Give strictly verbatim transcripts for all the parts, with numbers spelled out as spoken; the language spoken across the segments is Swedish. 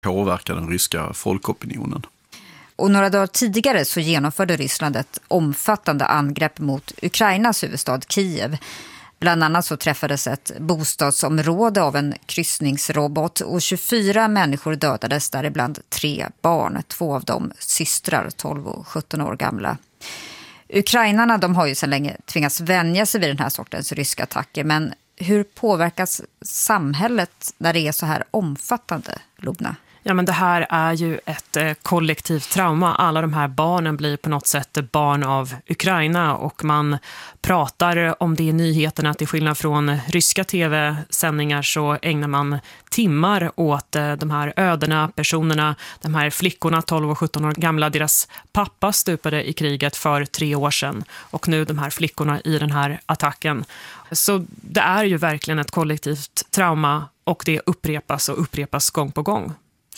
påverka den ryska folkopinionen. Och några dagar tidigare så genomförde Ryssland ett omfattande angrepp mot Ukrainas huvudstad Kiev. Bland annat så träffades ett bostadsområde av en kryssningsrobot och tjugofyra människor dödades, däribland tre barn, två av dem systrar, tolv och sjutton år gamla. Ukrainarna, de har ju sedan länge tvingats vänja sig vid den här sortens ryska attacker, men hur påverkas samhället när det är så här omfattande, Lubna? Ja, men det här är ju ett eh, kollektivt trauma. Alla de här barnen blir på något sätt barn av Ukraina och man pratar om det i nyheterna att till skillnad från ryska tv-sändningar så ägnar man timmar åt eh, de här ödena, personerna, de här flickorna tolv och sjutton år gamla. Deras pappa stupade i kriget för tre år sedan och nu de här flickorna i den här attacken. Så det är ju verkligen ett kollektivt trauma och det upprepas och upprepas gång på gång.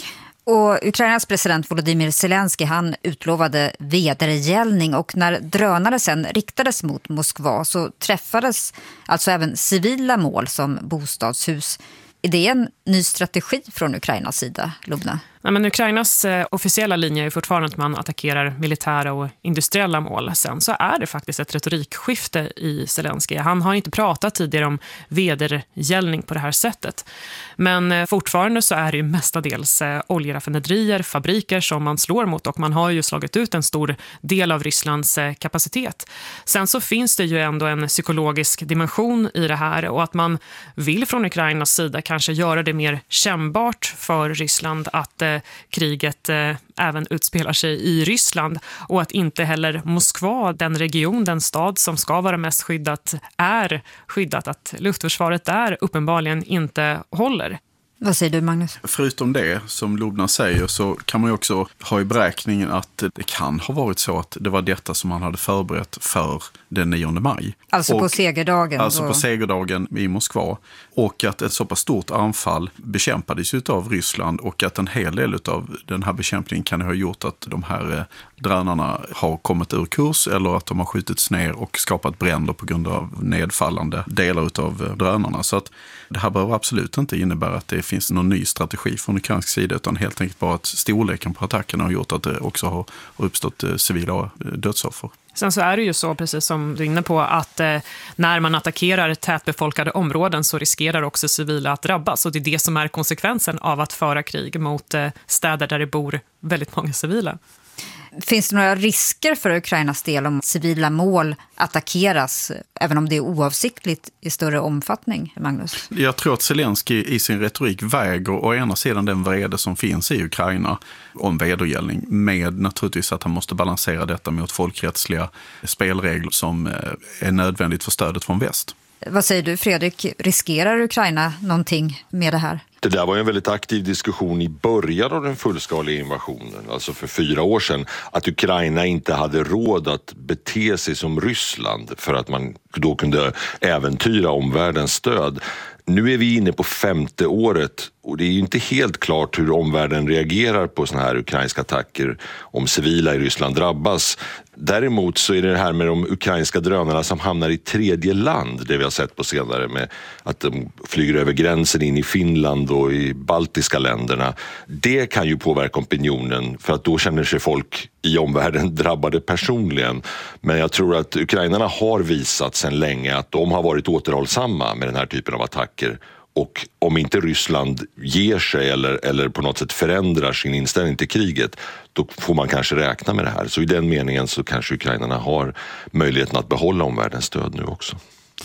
Och Ukrainas president Volodymyr Zelensky, han utlovade vedergällning, och när drönare sen riktades mot Moskva så träffades alltså även civila mål som bostadshus. Är det en ny strategi från Ukrainas sida, Lubna? Nej, men Ukrainas eh, officiella linje är fortfarande att man attackerar militära och industriella mål. Sen så är det faktiskt ett retorikskifte i Zelensky. Han har inte pratat tidigare om vedergällning på det här sättet. Men eh, fortfarande så är det ju mestadels eh, oljeraffinaderier, fabriker som man slår mot, och man har ju slagit ut en stor del av Rysslands eh, kapacitet. Sen så finns det ju ändå en psykologisk dimension i det här, och att man vill från Ukrainas sida kanske göra det mer kännbart för Ryssland att eh, kriget eh, även utspelar sig i Ryssland, och att inte heller Moskva, den region, den stad som ska vara mest skyddat, är skyddat, att luftförsvaret där uppenbarligen inte håller. Vad säger du, Magnus? Förutom det, som Lubna säger, så kan man ju också ha i beräkningen att det kan ha varit så att det var detta som man hade förberett för den nionde maj. Alltså och, på segerdagen? Alltså då. på segerdagen i Moskva. Och att ett så pass stort anfall bekämpades av Ryssland, och att en hel del av den här bekämpningen kan ha gjort att de här drönarna har kommit ur kurs, eller att de har skjutits ner och skapat bränder på grund av nedfallande delar av drönarna. Så att det här behöver absolut inte innebära att det finns någon ny strategi från ukrainsk sida, utan helt enkelt bara att storleken på attacken har gjort att det också har uppstått civila dödsoffer. Sen så är det ju så, precis som du är inne på, att eh, när man attackerar tätbefolkade områden så riskerar också civila att drabbas. Och det är det som är konsekvensen av att föra krig mot eh, städer där det bor väldigt många civila. Finns det några risker för Ukrainas del om civila mål attackeras, även om det är oavsiktligt i större omfattning, Magnus? Jag tror att Zelensky i sin retorik väger å ena sidan den vrede som finns i Ukraina om vedergällning, med naturligtvis att han måste balansera detta mot folkrättsliga spelregler som är nödvändigt för stödet från väst. Vad säger du, Fredrik? Riskerar Ukraina någonting med det här? Det där var en väldigt aktiv diskussion i början av den fullskaliga invasionen, alltså för fyra år sedan, att Ukraina inte hade råd att bete sig som Ryssland för att man då kunde äventyra omvärldens stöd. Nu är vi inne på femte året och det är ju inte helt klart hur omvärlden reagerar på såna här ukrainska attacker om civila i Ryssland drabbas. Däremot så är det här med de ukrainska drönarna som hamnar i tredje land, det vi har sett på senare med att de flyger över gränsen in i Finland och i baltiska länderna. Det kan ju påverka opinionen, för att då känner sig folk i omvärlden drabbade personligen. Men jag tror att ukrainarna har visat sedan länge att de har varit återhållsamma med den här typen av attacker. Och om inte Ryssland ger sig eller, eller på något sätt förändrar sin inställning till kriget, då får man kanske räkna med det här. Så i den meningen så kanske ukrainarna har möjligheten att behålla omvärldens stöd nu också.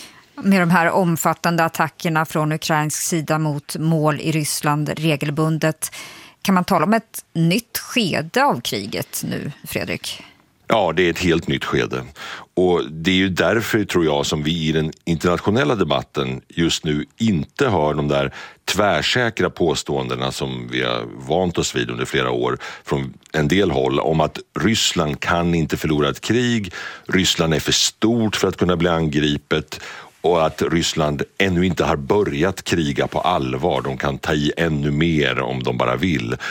Med de här omfattande attackerna från ukrainsk sida mot mål i Ryssland regelbundet, kan man tala om ett nytt skede av kriget nu, Fredrik? Ja, det är ett helt nytt skede. Och det är ju därför, tror jag, som vi i den internationella debatten just nu inte hör de där tvärsäkra påståendena som vi har vant oss vid under flera år från en del håll om att Ryssland kan inte förlora ett krig, Ryssland är för stort för att kunna bli angripet och att Ryssland ännu inte har börjat kriga på allvar. De kan ta i ännu mer om de bara vill.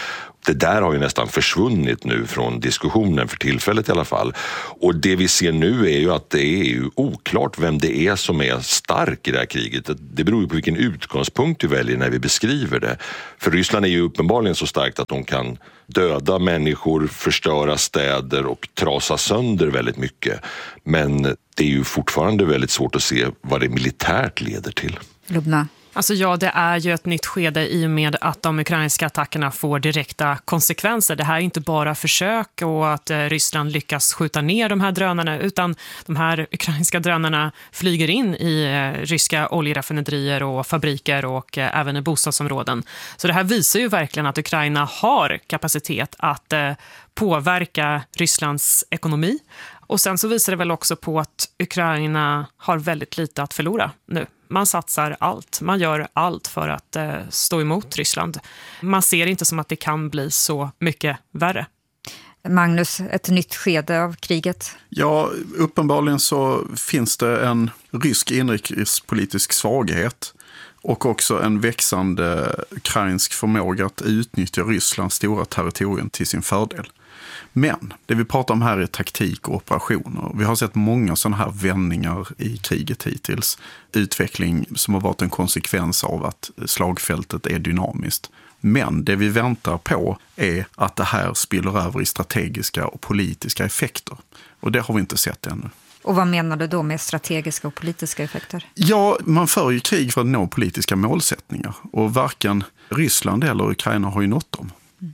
Det där har ju nästan försvunnit nu från diskussionen för tillfället i alla fall. Och det vi ser nu är ju att det är ju oklart vem det är som är stark i det här kriget. Det beror ju på vilken utgångspunkt vi väljer när vi beskriver det. För Ryssland är ju uppenbarligen så starkt att de kan döda människor, förstöra städer och trasa sönder väldigt mycket. Men det är ju fortfarande väldigt svårt att se vad det militärt leder till. Lubna. Alltså ja, det är ju ett nytt skede i och med att de ukrainska attackerna får direkta konsekvenser. Det här är inte bara försök och att Ryssland lyckas skjuta ner de här drönarna, utan de här ukrainska drönarna flyger in i ryska oljeraffinaderier och fabriker och även i bostadsområden. Så det här visar ju verkligen att Ukraina har kapacitet att påverka Rysslands ekonomi. Och sen så visar det väl också på att Ukraina har väldigt lite att förlora nu. Man satsar allt, man gör allt för att eh, stå emot Ryssland. Man ser inte som att det kan bli så mycket värre. Magnus, ett nytt skede av kriget? Ja, uppenbarligen så finns det en rysk inrikespolitisk svaghet och också en växande ukrainsk förmåga att utnyttja Rysslands stora territorium till sin fördel. Men det vi pratar om här är taktik och operationer. Vi har sett många sådana här vändningar i kriget hittills. Utveckling som har varit en konsekvens av att slagfältet är dynamiskt. Men det vi väntar på är att det här spiller över i strategiska och politiska effekter. Och det har vi inte sett ännu. Och vad menar du då med strategiska och politiska effekter? Ja, man för ju krig för att nå politiska målsättningar. Och varken Ryssland eller Ukraina har ju nått dem.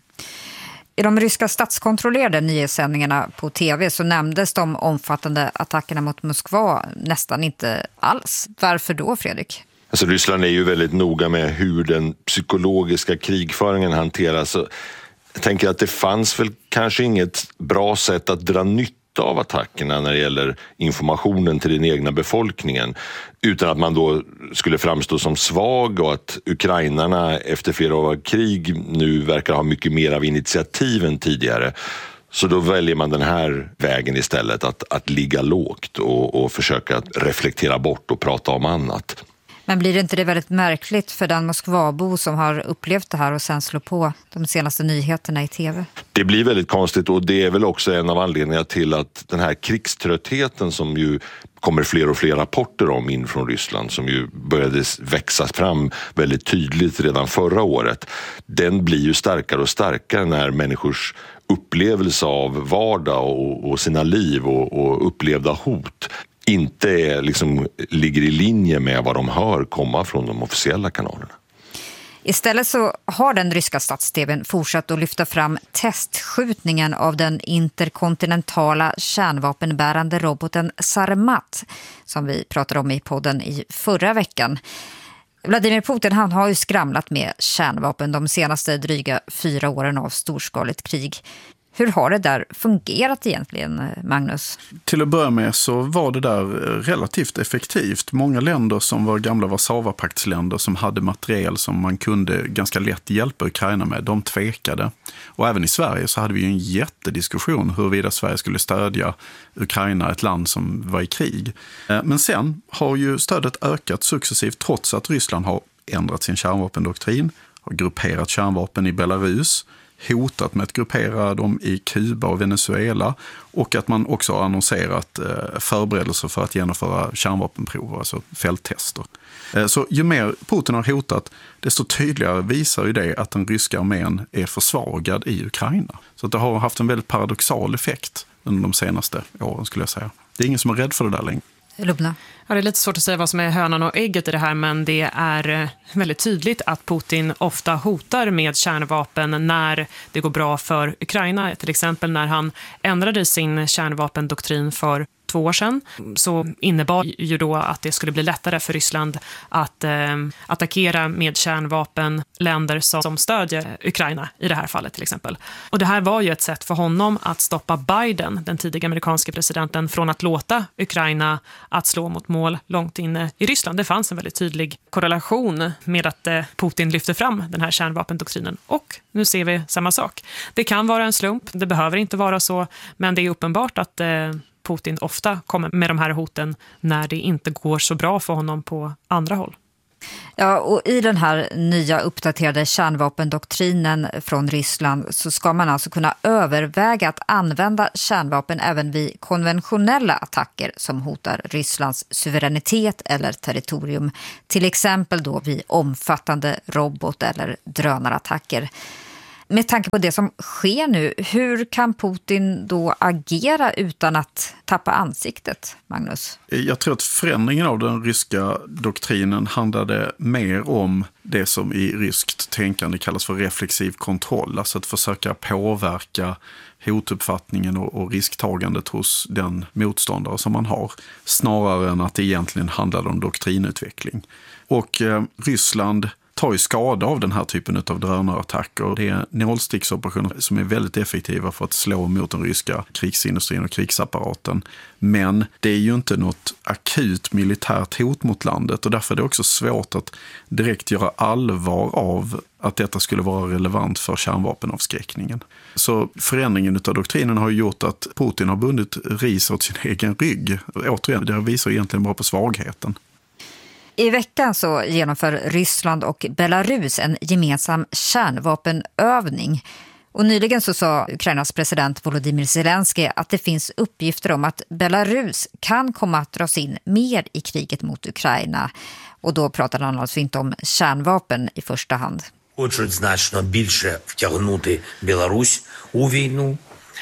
I de ryska statskontrollerade nyhetssändningarna på tv så nämndes de omfattande attackerna mot Moskva nästan inte alls. Varför då, Fredrik? Alltså, Ryssland är ju väldigt noga med hur den psykologiska krigföringen hanteras. Jag tänker att det fanns väl kanske inget bra sätt att dra nytta av attackerna när det gäller informationen till den egna befolkningen, utan att man då skulle framstå som svag, och att ukrainarna efter flera år av krig nu verkar ha mycket mer av initiativ än tidigare. Så då väljer man den här vägen istället, att, att ligga lågt och, och försöka reflektera bort och prata om annat. Men blir det inte det väldigt märkligt för den Moskvabo som har upplevt det här och sen slår på de senaste nyheterna i tv? Det blir väldigt konstigt, och det är väl också en av anledningarna till att den här krigströttheten som ju kommer fler och fler rapporter om in från Ryssland, som ju började växa fram väldigt tydligt redan förra året, den blir ju starkare och starkare när människors upplevelse av vardag och, och sina liv och, och upplevda hot inte liksom ligger i linje med vad de hör komma från de officiella kanalerna. Istället så har den ryska stats-tvn fortsatt att lyfta fram testskjutningen av den interkontinentala kärnvapenbärande roboten Sarmat, som vi pratade om i podden i förra veckan. Vladimir Putin, han har ju skramlat med kärnvapen de senaste dryga fyra åren av storskaligt krig. Hur har det där fungerat egentligen, Magnus? Till att börja med så var det där relativt effektivt. Många länder som var gamla Warszawapaktsländer som hade materiel som man kunde ganska lätt hjälpa Ukraina med, de tvekade. Och även i Sverige så hade vi en jättediskussion huruvida Sverige skulle stödja Ukraina, ett land som var i krig. Men sen har ju stödet ökat successivt trots att Ryssland har ändrat sin kärnvapendoktrin, har grupperat kärnvapen i Belarus, hotat med att gruppera dem i Kuba och Venezuela, och att man också har annonserat förberedelser för att genomföra kärnvapenprov, alltså fälttester. Så ju mer Putin har hotat, desto tydligare visar ju det att den ryska armén är försvagad i Ukraina. Så att det har haft en väldigt paradoxal effekt under de senaste åren, skulle jag säga. Det är ingen som är rädd för det där längre. Lubna. Ja, det är lite svårt att säga vad som är hönan och ägget i det här, men det är väldigt tydligt att Putin ofta hotar med kärnvapen när det går bra för Ukraina. Till exempel när han ändrade sin kärnvapendoktrin för två år sedan, så innebar ju då att det skulle bli lättare för Ryssland att eh, attackera med kärnvapen länder som, som stödjer Ukraina i det här fallet till exempel. Och det här var ju ett sätt för honom att stoppa Biden, den tidiga amerikanska presidenten, från att låta Ukraina att slå mot mål långt inne i Ryssland. Det fanns en väldigt tydlig korrelation med att eh, Putin lyfte fram den här kärnvapendoktrinen. Och nu ser vi samma sak. Det kan vara en slump, det behöver inte vara så, men det är uppenbart att eh, Putin ofta kommer med de här hoten när det inte går så bra för honom på andra håll. Ja, och i den här nya uppdaterade kärnvapendoktrinen från Ryssland så ska man alltså kunna överväga att använda kärnvapen även vid konventionella attacker som hotar Rysslands suveränitet eller territorium. Till exempel då vid omfattande robot- eller drönarattacker. Med tanke på det som sker nu, hur kan Putin då agera utan att tappa ansiktet, Magnus? Jag tror att förändringen av den ryska doktrinen handlade mer om det som i ryskt tänkande kallas för reflexiv kontroll. Alltså att försöka påverka hotuppfattningen och, och risktagandet hos den motståndare som man har. Snarare än att det egentligen handlade om doktrinutveckling. Och eh, Ryssland tar ju skada av den här typen av drönarattacker. Det är nålsticksoperationer som är väldigt effektiva för att slå mot den ryska krigsindustrin och krigsapparaten. Men det är ju inte något akut militärt hot mot landet och därför är det också svårt att direkt göra allvar av att detta skulle vara relevant för kärnvapenavskräckningen. Så förändringen av doktrinen har gjort att Putin har bundit ris åt sin egen rygg. Återigen, det visar egentligen bara på svagheten. I veckan så genomför Ryssland och Belarus en gemensam kärnvapenövning. Och nyligen så sa Ukrainas president Volodymyr Zelensky att det finns uppgifter om att Belarus kan komma att dras in mer i kriget mot Ukraina. Och då pratar han alltså inte om kärnvapen i första hand. Хочуть значно більше втягнути Білорусь у війну.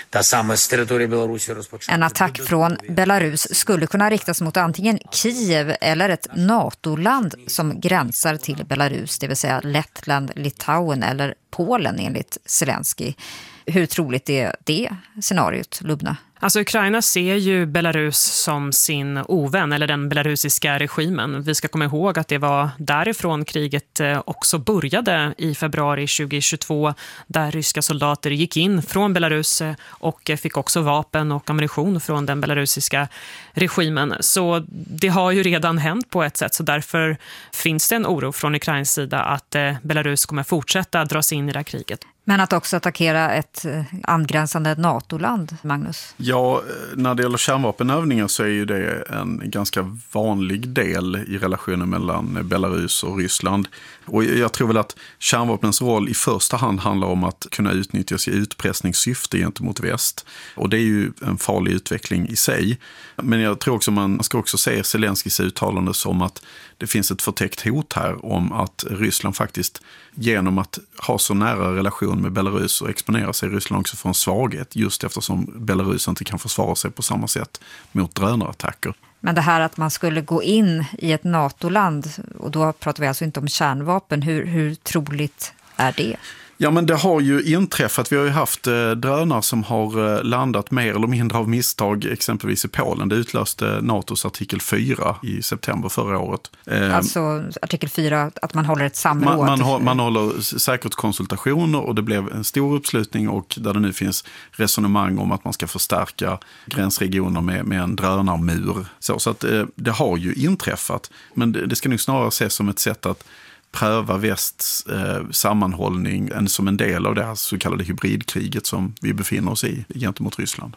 En attack från Belarus skulle kunna riktas mot antingen Kiev eller ett NATO-land som gränsar till Belarus, det vill säga Lettland, Litauen eller Polen enligt Zelensky. Hur troligt är det scenariot, Lubna? Alltså Ukraina ser ju Belarus som sin ovän, eller den belarusiska regimen. Vi ska komma ihåg att det var därifrån kriget också började i februari tjugohundratjugotvå, där ryska soldater gick in från Belarus och fick också vapen och ammunition från den belarusiska regimen. Så det har ju redan hänt på ett sätt, så därför finns det en oro från Ukrains sida att Belarus kommer fortsätta dras in i det här kriget. Men att också attackera ett angränsande NATO-land, Magnus? Ja, när det gäller kärnvapenövningar så är ju det en ganska vanlig del i relationen mellan Belarus och Ryssland. Och jag tror väl att kärnvapnens roll i första hand handlar om att kunna utnyttjas i utpressningssyfte gentemot väst. Och det är ju en farlig utveckling i sig. Men jag tror också man ska också se Zelenskys uttalande som att det finns ett förtäckt hot här om att Ryssland faktiskt genom att ha så nära relation med Belarus och exponera sig i Ryssland också för en svaghet, just eftersom Belarus inte kan försvara sig på samma sätt mot drönarattacker. Men det här att man skulle gå in i ett NATO-land, och då pratar vi alltså inte om kärnvapen, hur, hur troligt är det? Ja, men det har ju inträffat. Vi har ju haft eh, drönare som har eh, landat mer eller mindre av misstag, exempelvis i Polen. Det utlöste NATOs artikel fyra i september förra året. Eh, alltså artikel fyra, att man håller ett samråd. Man, man, har, man håller säkerhetskonsultationer och det blev en stor uppslutning, och där det nu finns resonemang om att man ska förstärka gränsregioner med, med en drönarmur. Så, så att eh, det har ju inträffat, men det, det ska nog snarare ses som ett sätt att pröva västs eh, sammanhållning än som en del av det här så kallade hybridkriget som vi befinner oss i gentemot Ryssland.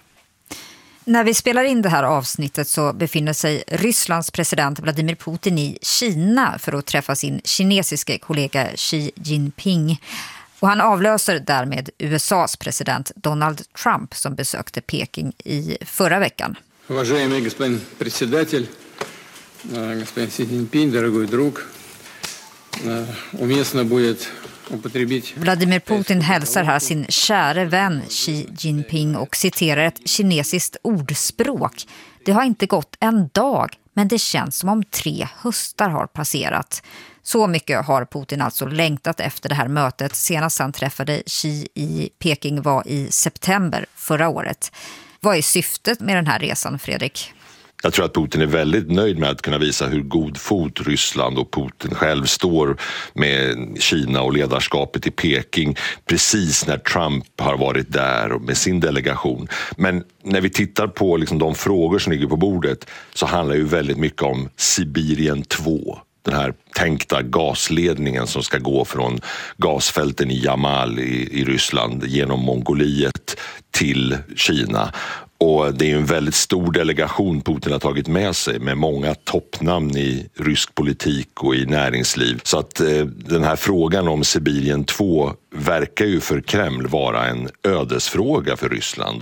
När vi spelar in det här avsnittet så befinner sig Rysslands president Vladimir Putin i Kina för att träffa sin kinesiska kollega Xi Jinping. Och han avlöser därmed U S A:s president Donald Trump som besökte Peking i förra veckan. Уважаемый господин председатель, господин Xi Jinping, дорогой друг. Vladimir Putin hälsar här sin käre vän Xi Jinping och citerar ett kinesiskt ordspråk. Det har inte gått en dag, men det känns som om tre höstar har passerat. Så mycket har Putin alltså längtat efter det här mötet. Senast han träffade Xi i Peking var i september förra året. Vad är syftet med den här resan, Fredrik? Jag tror att Putin är väldigt nöjd med att kunna visa hur god fot Ryssland och Putin själv står med Kina och ledarskapet i Peking precis när Trump har varit där och med sin delegation. Men när vi tittar på liksom de frågor som ligger på bordet så handlar ju väldigt mycket om Sibirien två. Den här tänkta gasledningen som ska gå från gasfälten i Jamal i, i Ryssland genom Mongoliet till Kina. Och det är en väldigt stor delegation Putin har tagit med sig med många toppnamn i rysk politik och i näringsliv. Så att eh, den här frågan om Sibirien två verkar ju för Kreml vara en ödesfråga för Ryssland.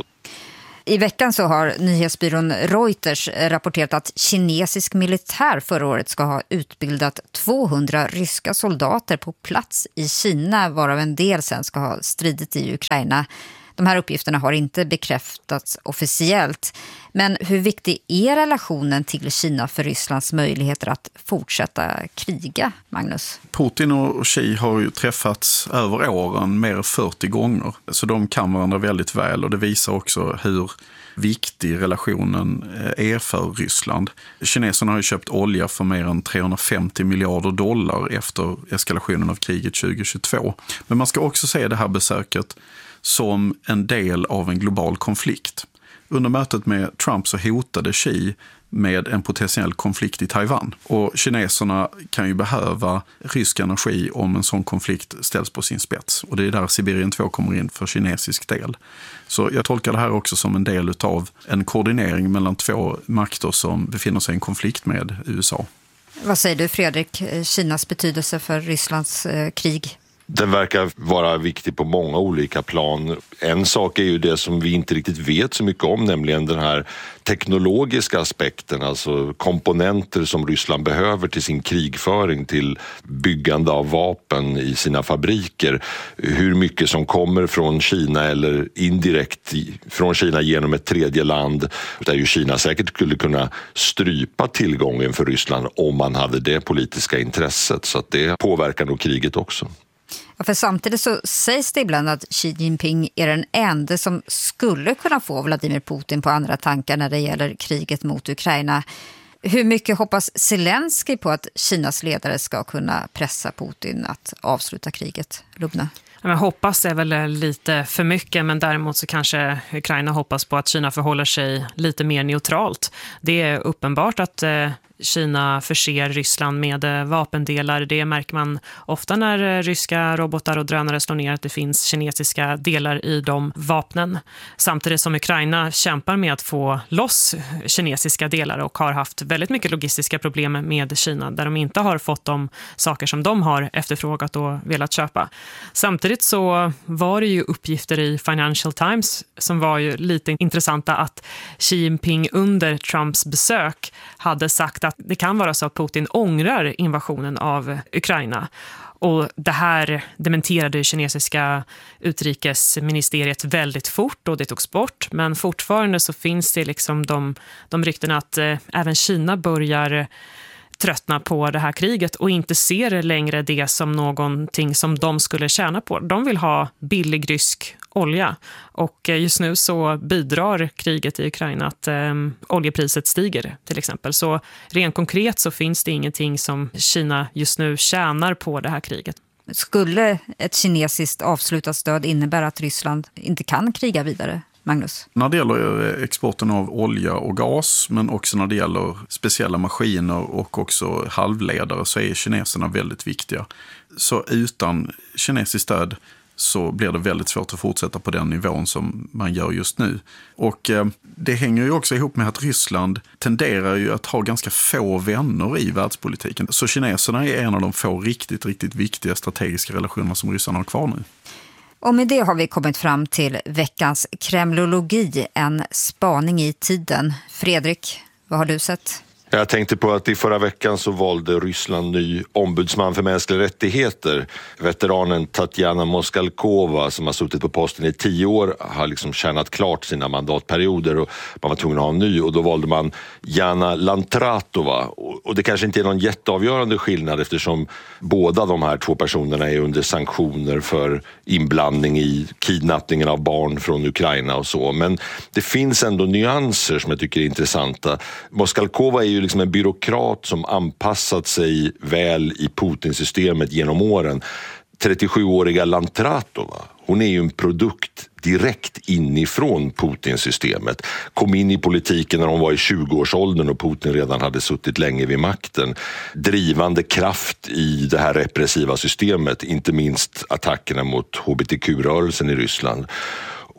I veckan så har nyhetsbyrån Reuters rapporterat att kinesisk militär förra året ska ha utbildat tvåhundra ryska soldater på plats i Kina, varav en del sen ska ha stridit i Ukraina. De här uppgifterna har inte bekräftats officiellt. Men hur viktig är relationen till Kina för Rysslands möjligheter att fortsätta kriga, Magnus? Putin och Xi har ju träffats över åren mer än fyrtio gånger. Så de kan varandra väldigt väl, och det visar också hur viktig relationen är för Ryssland. Kineserna har ju köpt olja för mer än trehundrafemtio miljarder dollar efter eskalationen av kriget tjugohundratjugotvå. Men man ska också se det här besöket som en del av en global konflikt. Under mötet med Trump så hotade Xi med en potentiell konflikt i Taiwan. Och kineserna kan ju behöva rysk energi om en sån konflikt ställs på sin spets. Och det är där Sibirien två kommer in för kinesisk del. Så jag tolkar det här också som en del av en koordinering mellan två makter som befinner sig i en konflikt med U S A. Vad säger du, Fredrik? Kinas betydelse för Rysslands eh, krig? Den verkar vara viktig på många olika plan. En sak är ju det som vi inte riktigt vet så mycket om, nämligen den här teknologiska aspekten, alltså komponenter som Ryssland behöver till sin krigföring, till byggande av vapen i sina fabriker. Hur mycket som kommer från Kina eller indirekt från Kina genom ett tredje land, där ju Kina säkert skulle kunna strypa tillgången för Ryssland om man hade det politiska intresset, så att det påverkar nog kriget också. Ja, för samtidigt så sägs det ibland att Xi Jinping är den enda som skulle kunna få Vladimir Putin på andra tankar när det gäller kriget mot Ukraina. Hur mycket hoppas Zelensky på att Kinas ledare ska kunna pressa Putin att avsluta kriget? Lubna? Jag hoppas är väl lite för mycket, men däremot så kanske Ukraina hoppas på att Kina förhåller sig lite mer neutralt. Det är uppenbart att Kina förser Ryssland med vapendelar. Det märker man ofta när ryska robotar och drönare slår ner, att det finns kinesiska delar i de vapnen. Samtidigt som Ukraina kämpar med att få loss kinesiska delar och har haft väldigt mycket logistiska problem med Kina, där de inte har fått de saker som de har efterfrågat och velat köpa. Samtidigt så var det ju uppgifter i Financial Times som var ju lite intressanta, att Xi Jinping under Trumps besök hade sagt att det kan vara så att Putin ångrar invasionen av Ukraina. Och det här dementerade det kinesiska utrikesministeriet väldigt fort, och det togs bort. Men fortfarande så finns det liksom de, de ryktena att eh, även Kina börjar tröttna på det här kriget och inte ser längre det som någonting som de skulle tjäna på. De vill ha billig rysk olja, och just nu så bidrar kriget i Ukraina att eh, oljepriset stiger till exempel. Så rent konkret så finns det ingenting som Kina just nu tjänar på det här kriget. Skulle ett kinesiskt avslutat stöd innebära att Ryssland inte kan kriga vidare? Magnus? När det gäller exporten av olja och gas, men också när det gäller speciella maskiner och också halvledare, så är kineserna väldigt viktiga. Så utan kinesiskt stöd så blir det väldigt svårt att fortsätta på den nivån som man gör just nu. Och eh, det hänger ju också ihop med att Ryssland tenderar ju att ha ganska få vänner i världspolitiken. Så kineserna är en av de få riktigt, riktigt viktiga strategiska relationer som Ryssland har kvar nu. Och med det har vi kommit fram till veckans kremlologi, en spaning i tiden. Fredrik, vad har du sett? Jag tänkte på att i förra veckan så valde Ryssland ny ombudsman för mänskliga rättigheter. Veteranen Tatjana Moskalkova, som har suttit på posten i tio år, har liksom tjänat klart sina mandatperioder och man var tvungen att ha en ny. Och då valde man Jana Lantratova. Och det kanske inte är någon jätteavgörande skillnad, eftersom båda de här två personerna är under sanktioner för inblandning i kidnappningen av barn från Ukraina och så. Men det finns ändå nyanser som jag tycker är intressanta. Moskalkova är ju liksom en byråkrat som anpassat sig väl i Putin-systemet genom åren. trettiosjuåriga Lantratova, hon är ju en produkt direkt inifrån Putin-systemet. Kom in i politiken när hon var i tjugoårsåldern och Putin redan hade suttit länge vid makten. Drivande kraft i det här repressiva systemet, inte minst attackerna mot H B T Q-rörelsen i Ryssland.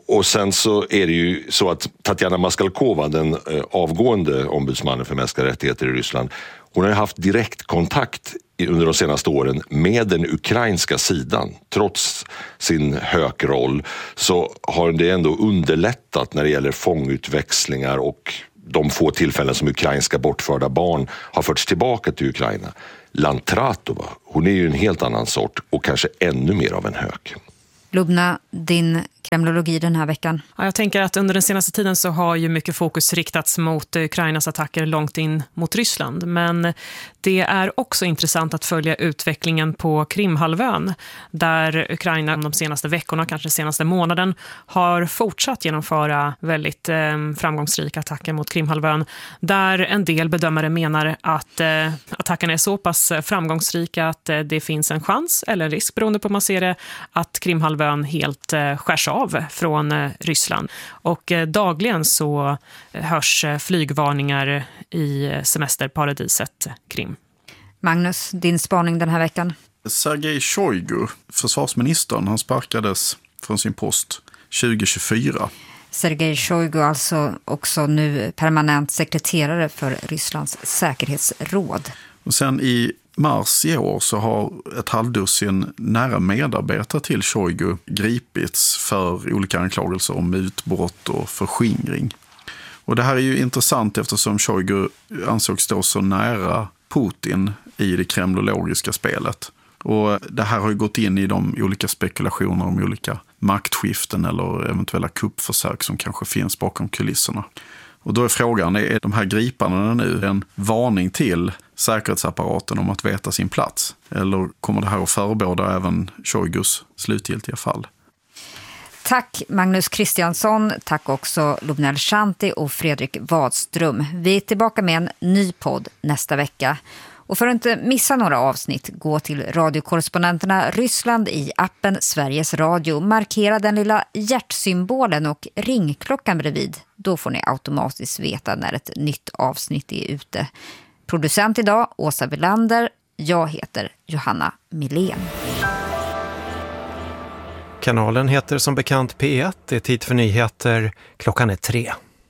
Och sen så är det ju så att Tatjana Maskalkova, den avgående ombudsmannen för mänskliga rättigheter i Ryssland, hon har ju haft direktkontakt under de senaste åren med den ukrainska sidan. Trots sin hökroll så har det ändå underlättat när det gäller fångutväxlingar och de få tillfällen som ukrainska bortförda barn har förts tillbaka till Ukraina. Lantratova, hon är ju en helt annan sort och kanske ännu mer av en hök. Lubna, din kremlologi den här veckan? Ja, jag tänker att under den senaste tiden så har ju mycket fokus riktats mot Ukrainas attacker långt in mot Ryssland. Men det är också intressant att följa utvecklingen på Krimhalvön, där Ukraina de senaste veckorna, kanske senaste månaden, har fortsatt genomföra väldigt eh, framgångsrika attacker mot Krimhalvön, där en del bedömare menar att eh, attackerna är så pass framgångsrika att eh, det finns en chans, eller en risk beroende på hur man ser det, att Krimhalvön helt eh, skärs av från eh, Ryssland. Och eh, dagligen så hörs eh, flygvarningar i semesterparadiset Krim. Magnus, din spaning den här veckan? Sergej Shoigu, försvarsministern, han sparkades från sin post tjugo tjugofyra. Sergej Shoigu, alltså också nu permanent sekreterare för Rysslands säkerhetsråd. Och sen i mars i år så har ett halvdussin nära medarbetare till Shoigu gripits för olika anklagelser om mutbrott och förskingring. Och det här är ju intressant eftersom Shoigu ansågs stå så nära Putin i det kremlologiska spelet. Och det här har ju gått in i de olika spekulationer om olika maktskiften eller eventuella kuppförsök som kanske finns bakom kulisserna. Och då är frågan, är de här gripandena nu en varning till säkerhetsapparaten om att veta sin plats? Eller kommer det här att förebåda även Shoigus slutgiltiga fall? Tack Magnus Kristiansson, tack också Lubna Shanti och Fredrik Wadström. Vi är tillbaka med en ny podd nästa vecka. Och för att inte missa några avsnitt, gå till radiokorrespondenterna Ryssland i appen Sveriges Radio. Markera den lilla hjärtsymbolen och ringklockan bredvid. Då får ni automatiskt veta när ett nytt avsnitt är ute. Producent idag, Åsa Villander. Jag heter Johanna Milén. Kanalen heter som bekant P ett. Det är tid för nyheter. Klockan är tre.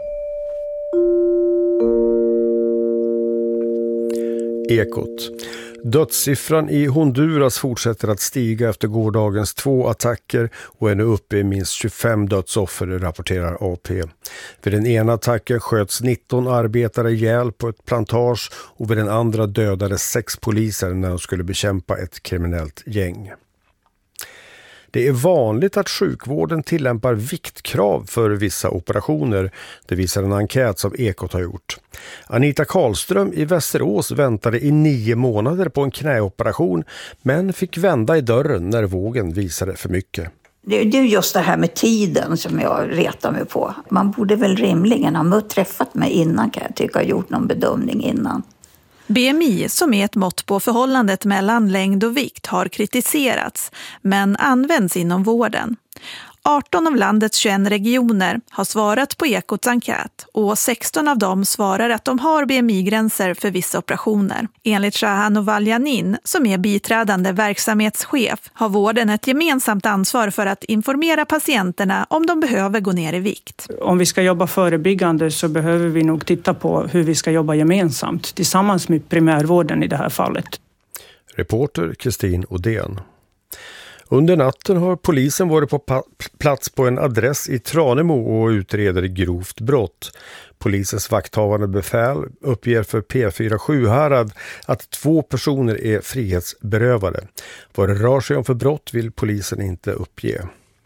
Ekot. Dödssiffran i Honduras fortsätter att stiga efter gårdagens två attacker och är nu uppe i minst tjugofem dödsoffer, rapporterar A P. Vid den ena attacken sköts nitton arbetare ihjäl på ett plantage och vid den andra dödades sex poliser när de skulle bekämpa ett kriminellt gäng. Det är vanligt att sjukvården tillämpar viktkrav för vissa operationer. Det visar en enkät som Ekot har gjort. Anita Karlström i Västerås väntade i nio månader på en knäoperation men fick vända i dörren när vågen visade för mycket. Det är just det här med tiden som jag retar mig på. Man borde väl rimligen ha träffat mig innan, kan jag tycka, och gjort någon bedömning innan. B M I, som är ett mått på förhållandet mellan längd och vikt, har kritiserats men används inom vården. arton av landets tjugoett regioner har svarat på Ekots enkät och sexton av dem svarar att de har B M I-gränser för vissa operationer. Enligt Shahan Ovaljanin, som är biträdande verksamhetschef, har vården ett gemensamt ansvar för att informera patienterna om de behöver gå ner i vikt. Om vi ska jobba förebyggande så behöver vi nog titta på hur vi ska jobba gemensamt tillsammans med primärvården i det här fallet. Reporter Kristin Odén. Under natten har polisen varit på plats på en adress i Tranemo och utreder grovt brott. Polisens vakthavande befäl uppger för P fyra Sjuhärad att två personer är frihetsberövade. Vad det rör sig om för brott vill polisen inte uppge.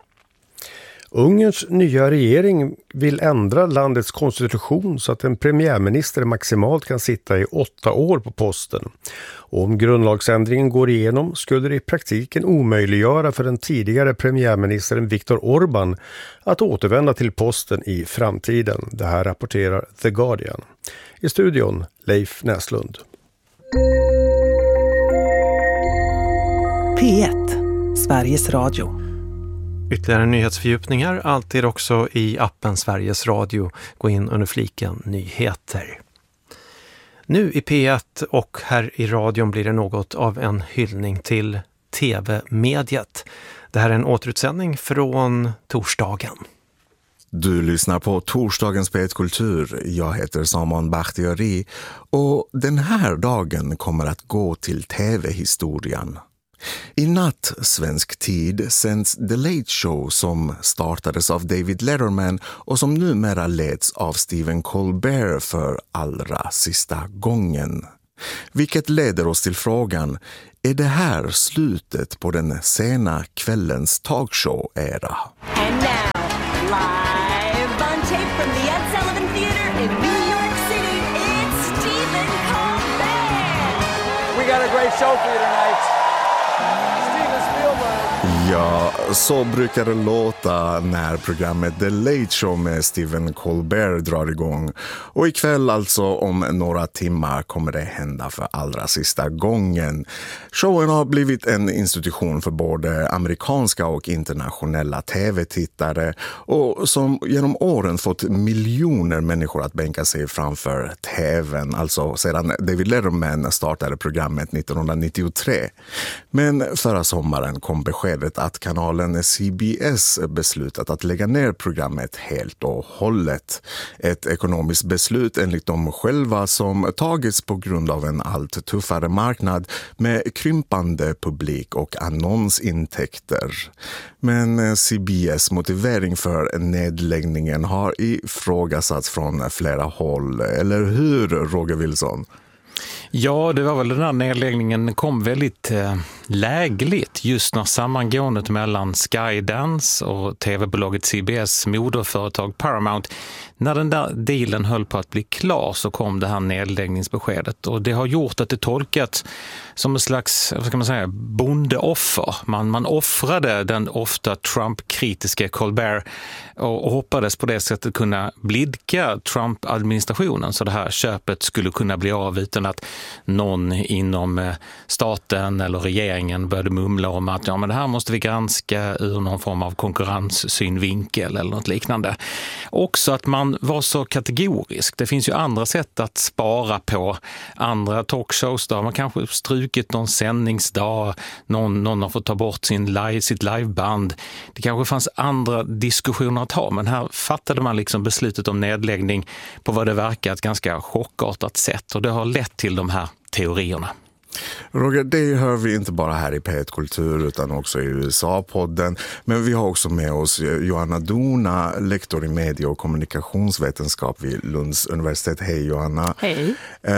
Ungerns nya regering vill ändra landets konstitution så att en premiärminister maximalt kan sitta i åtta år på posten. Och om grundlagsändringen går igenom skulle det i praktiken omöjliggöra för den tidigare premiärministern Viktor Orbán att återvända till posten i framtiden. Det här rapporterar The Guardian. I studion Leif Näslund. P ett, Sveriges Radio. Ytterligare nyhetsfördjupningar alltid också i appen Sveriges Radio. Gå in under fliken nyheter. Nu i P ett och här i radion blir det något av en hyllning till tv-mediet. Det här är en återutsändning från torsdagen. Du lyssnar på torsdagens P ett Kultur. Jag heter Saman Bakhtiari och den här dagen kommer att gå till tv-historien. I natt svensk tid sänds The Late Show som startades av David Letterman och som numera leds av Stephen Colbert för allra sista gången. Vilket leder oss till frågan, är det här slutet på den sena kvällens talkshow-era? And now, live on tape from the Ed Sullivan Theater in New York City, it's Stephen Colbert! We got a great show for you tonight. Steven Spielberg. Ja, så brukar det låta när programmet The Late Show med Stephen Colbert drar igång. Och ikväll alltså om några timmar kommer det hända för allra sista gången. Showen har blivit en institution för både amerikanska och internationella tv-tittare och som genom åren fått miljoner människor att bänka sig framför tvn, alltså sedan David Letterman startade programmet nittonhundranittiotre. Men förra sommaren kom beskedet att kanalen C B S beslutat att lägga ner programmet helt och hållet. Ett ekonomiskt beslut enligt dem själva som tagits på grund av en allt tuffare marknad med krympande publik och annonsintäkter. Men C B S motivering för nedläggningen har ifrågasatts från flera håll. Eller hur, Roger Wilson? Ja, det var väl den här nedläggningen kom väldigt eh, lägligt just när sammangåendet mellan Skydance och tv-bolaget C B S moderföretag Paramount, när den där dealen höll på att bli klar så kom det här nedläggningsbeskedet och det har gjort att det tolkats som en slags, vad ska man säga, bondeoffer. Man, man offrade den ofta Trump-kritiska Colbert och, och hoppades på det sättet kunna blidka Trump-administrationen så det här köpet skulle kunna bli av utan att någon inom staten eller regeringen började mumla om att ja, men det här måste vi granska ur någon form av konkurrenssynvinkel eller något liknande. Också att man var så kategorisk. Det finns ju andra sätt att spara på. Andra talkshows där man kanske strukit någon sändningsdag, någon, någon har fått ta bort sin live, sitt liveband. Det kanske fanns andra diskussioner att ha, men här fattade man liksom beslutet om nedläggning på vad det verkar ett ganska chockartat sätt och det har lett till de här teorierna. Roger, det hör vi inte bara här i P ett Kultur utan också i U S A-podden. Men vi har också med oss Johanna Dona, lektor i medie- och kommunikationsvetenskap vid Lunds universitet. Hej Johanna. Hej.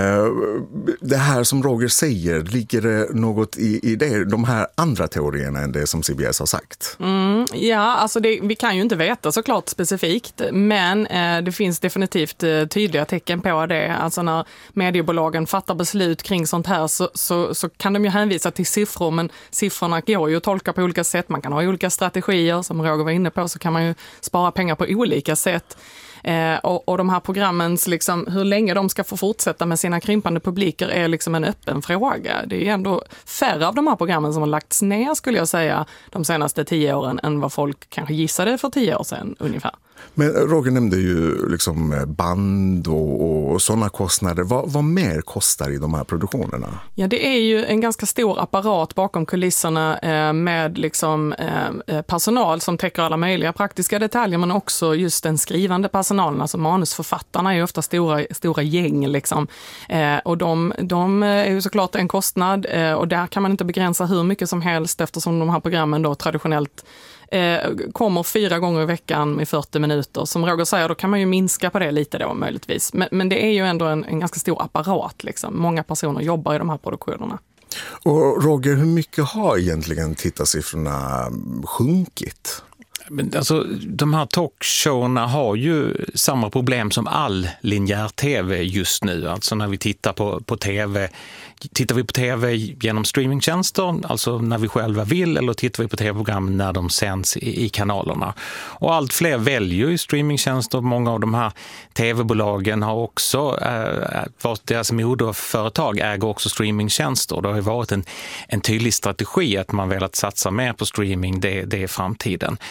Det här som Roger säger, ligger det något i, i det, de här andra teorierna än det som C B S har sagt? Mm, ja, alltså det, vi kan ju inte veta såklart specifikt, men eh, det finns definitivt eh, tydliga tecken på det. Alltså när mediebolagen fattar beslut kring sånt här så Så, så kan de ju hänvisa till siffror, men siffrorna går ju att tolka på olika sätt. Man kan ha olika strategier, som Roger var inne på, så kan man ju spara pengar på olika sätt. Eh, och, och de här programmens, liksom, hur länge de ska få fortsätta med sina krympande publiker är liksom en öppen fråga. Det är ju ändå färre av de här programmen som har lagts ner, skulle jag säga, de senaste tio åren än vad folk kanske gissade för tio år sedan ungefär. Men Roger nämnde ju liksom band och, och sådana kostnader. Vad, vad mer kostar i de här produktionerna? Ja, det är ju en ganska stor apparat bakom kulisserna eh, med liksom, eh, personal som täcker alla möjliga praktiska detaljer, men också just den skrivande personalen, alltså manusförfattarna är ju ofta stora, stora gäng liksom. Eh, och de, de är ju såklart en kostnad eh, och där kan man inte begränsa hur mycket som helst eftersom de här programmen då traditionellt Eh, kommer fyra gånger i veckan i fyrtio minuter. Som Roger säger, då kan man ju minska på det lite då möjligtvis. Men, men det är ju ändå en, en ganska stor apparat. Liksom. Många personer jobbar i de här produktionerna. Och Roger, hur mycket har egentligen tittarsiffrorna sjunkit? Men alltså, de här talkshowerna har ju samma problem som all linjär tv just nu. Alltså när vi tittar på, på tv, tittar vi på tv genom streamingtjänster, alltså när vi själva vill, eller tittar vi på tv-program när de sänds i, i kanalerna. Och allt fler väljer ju streamingtjänster. Många av de här tv-bolagen har också, äh, deras moderföretag äger också streamingtjänster. Det har ju varit en, en tydlig strategi att man velat satsa mer på streaming, det, det är framtiden.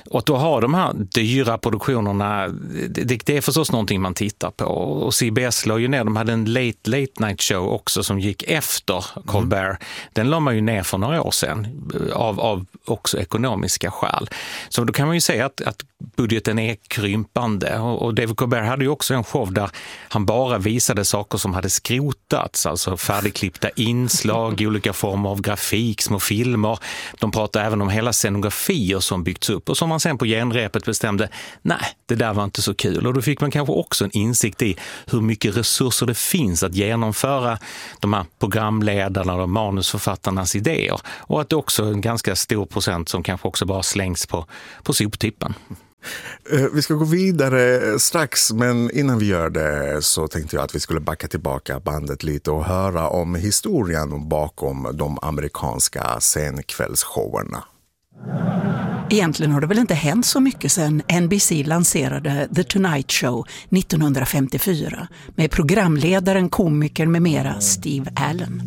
Och att då ha de här dyra produktionerna, det, det är förstås någonting man tittar på. Och C B S la ju ner, de hade en late, late night show också som gick efter Colbert. Mm. Den la man ju ner för några år sedan av, av också ekonomiska skäl. Så då kan man ju säga att, att budgeten är krympande. Och, och David Colbert hade ju också en show där han bara visade saker som hade skrotats, alltså färdigklippta inslag, olika former av grafik, små filmer. De pratade även om hela scenografier som byggts upp och som man sen på genrepet bestämde, nej, det där var inte så kul. Och då fick man kanske också en insikt i hur mycket resurser det finns att genomföra de här programledarna och manusförfattarnas idéer. Och att det också är en ganska stor procent som kanske också bara slängs på, på soptippen. Vi ska gå vidare strax, men innan vi gör det så tänkte jag att vi skulle backa tillbaka bandet lite och höra om historien bakom de amerikanska scenkvällsshowerna. Egentligen har det väl inte hänt så mycket sedan N B C lanserade The Tonight Show nittonhundrafemtiofyra med programledaren, komikern med mera Steve Allen.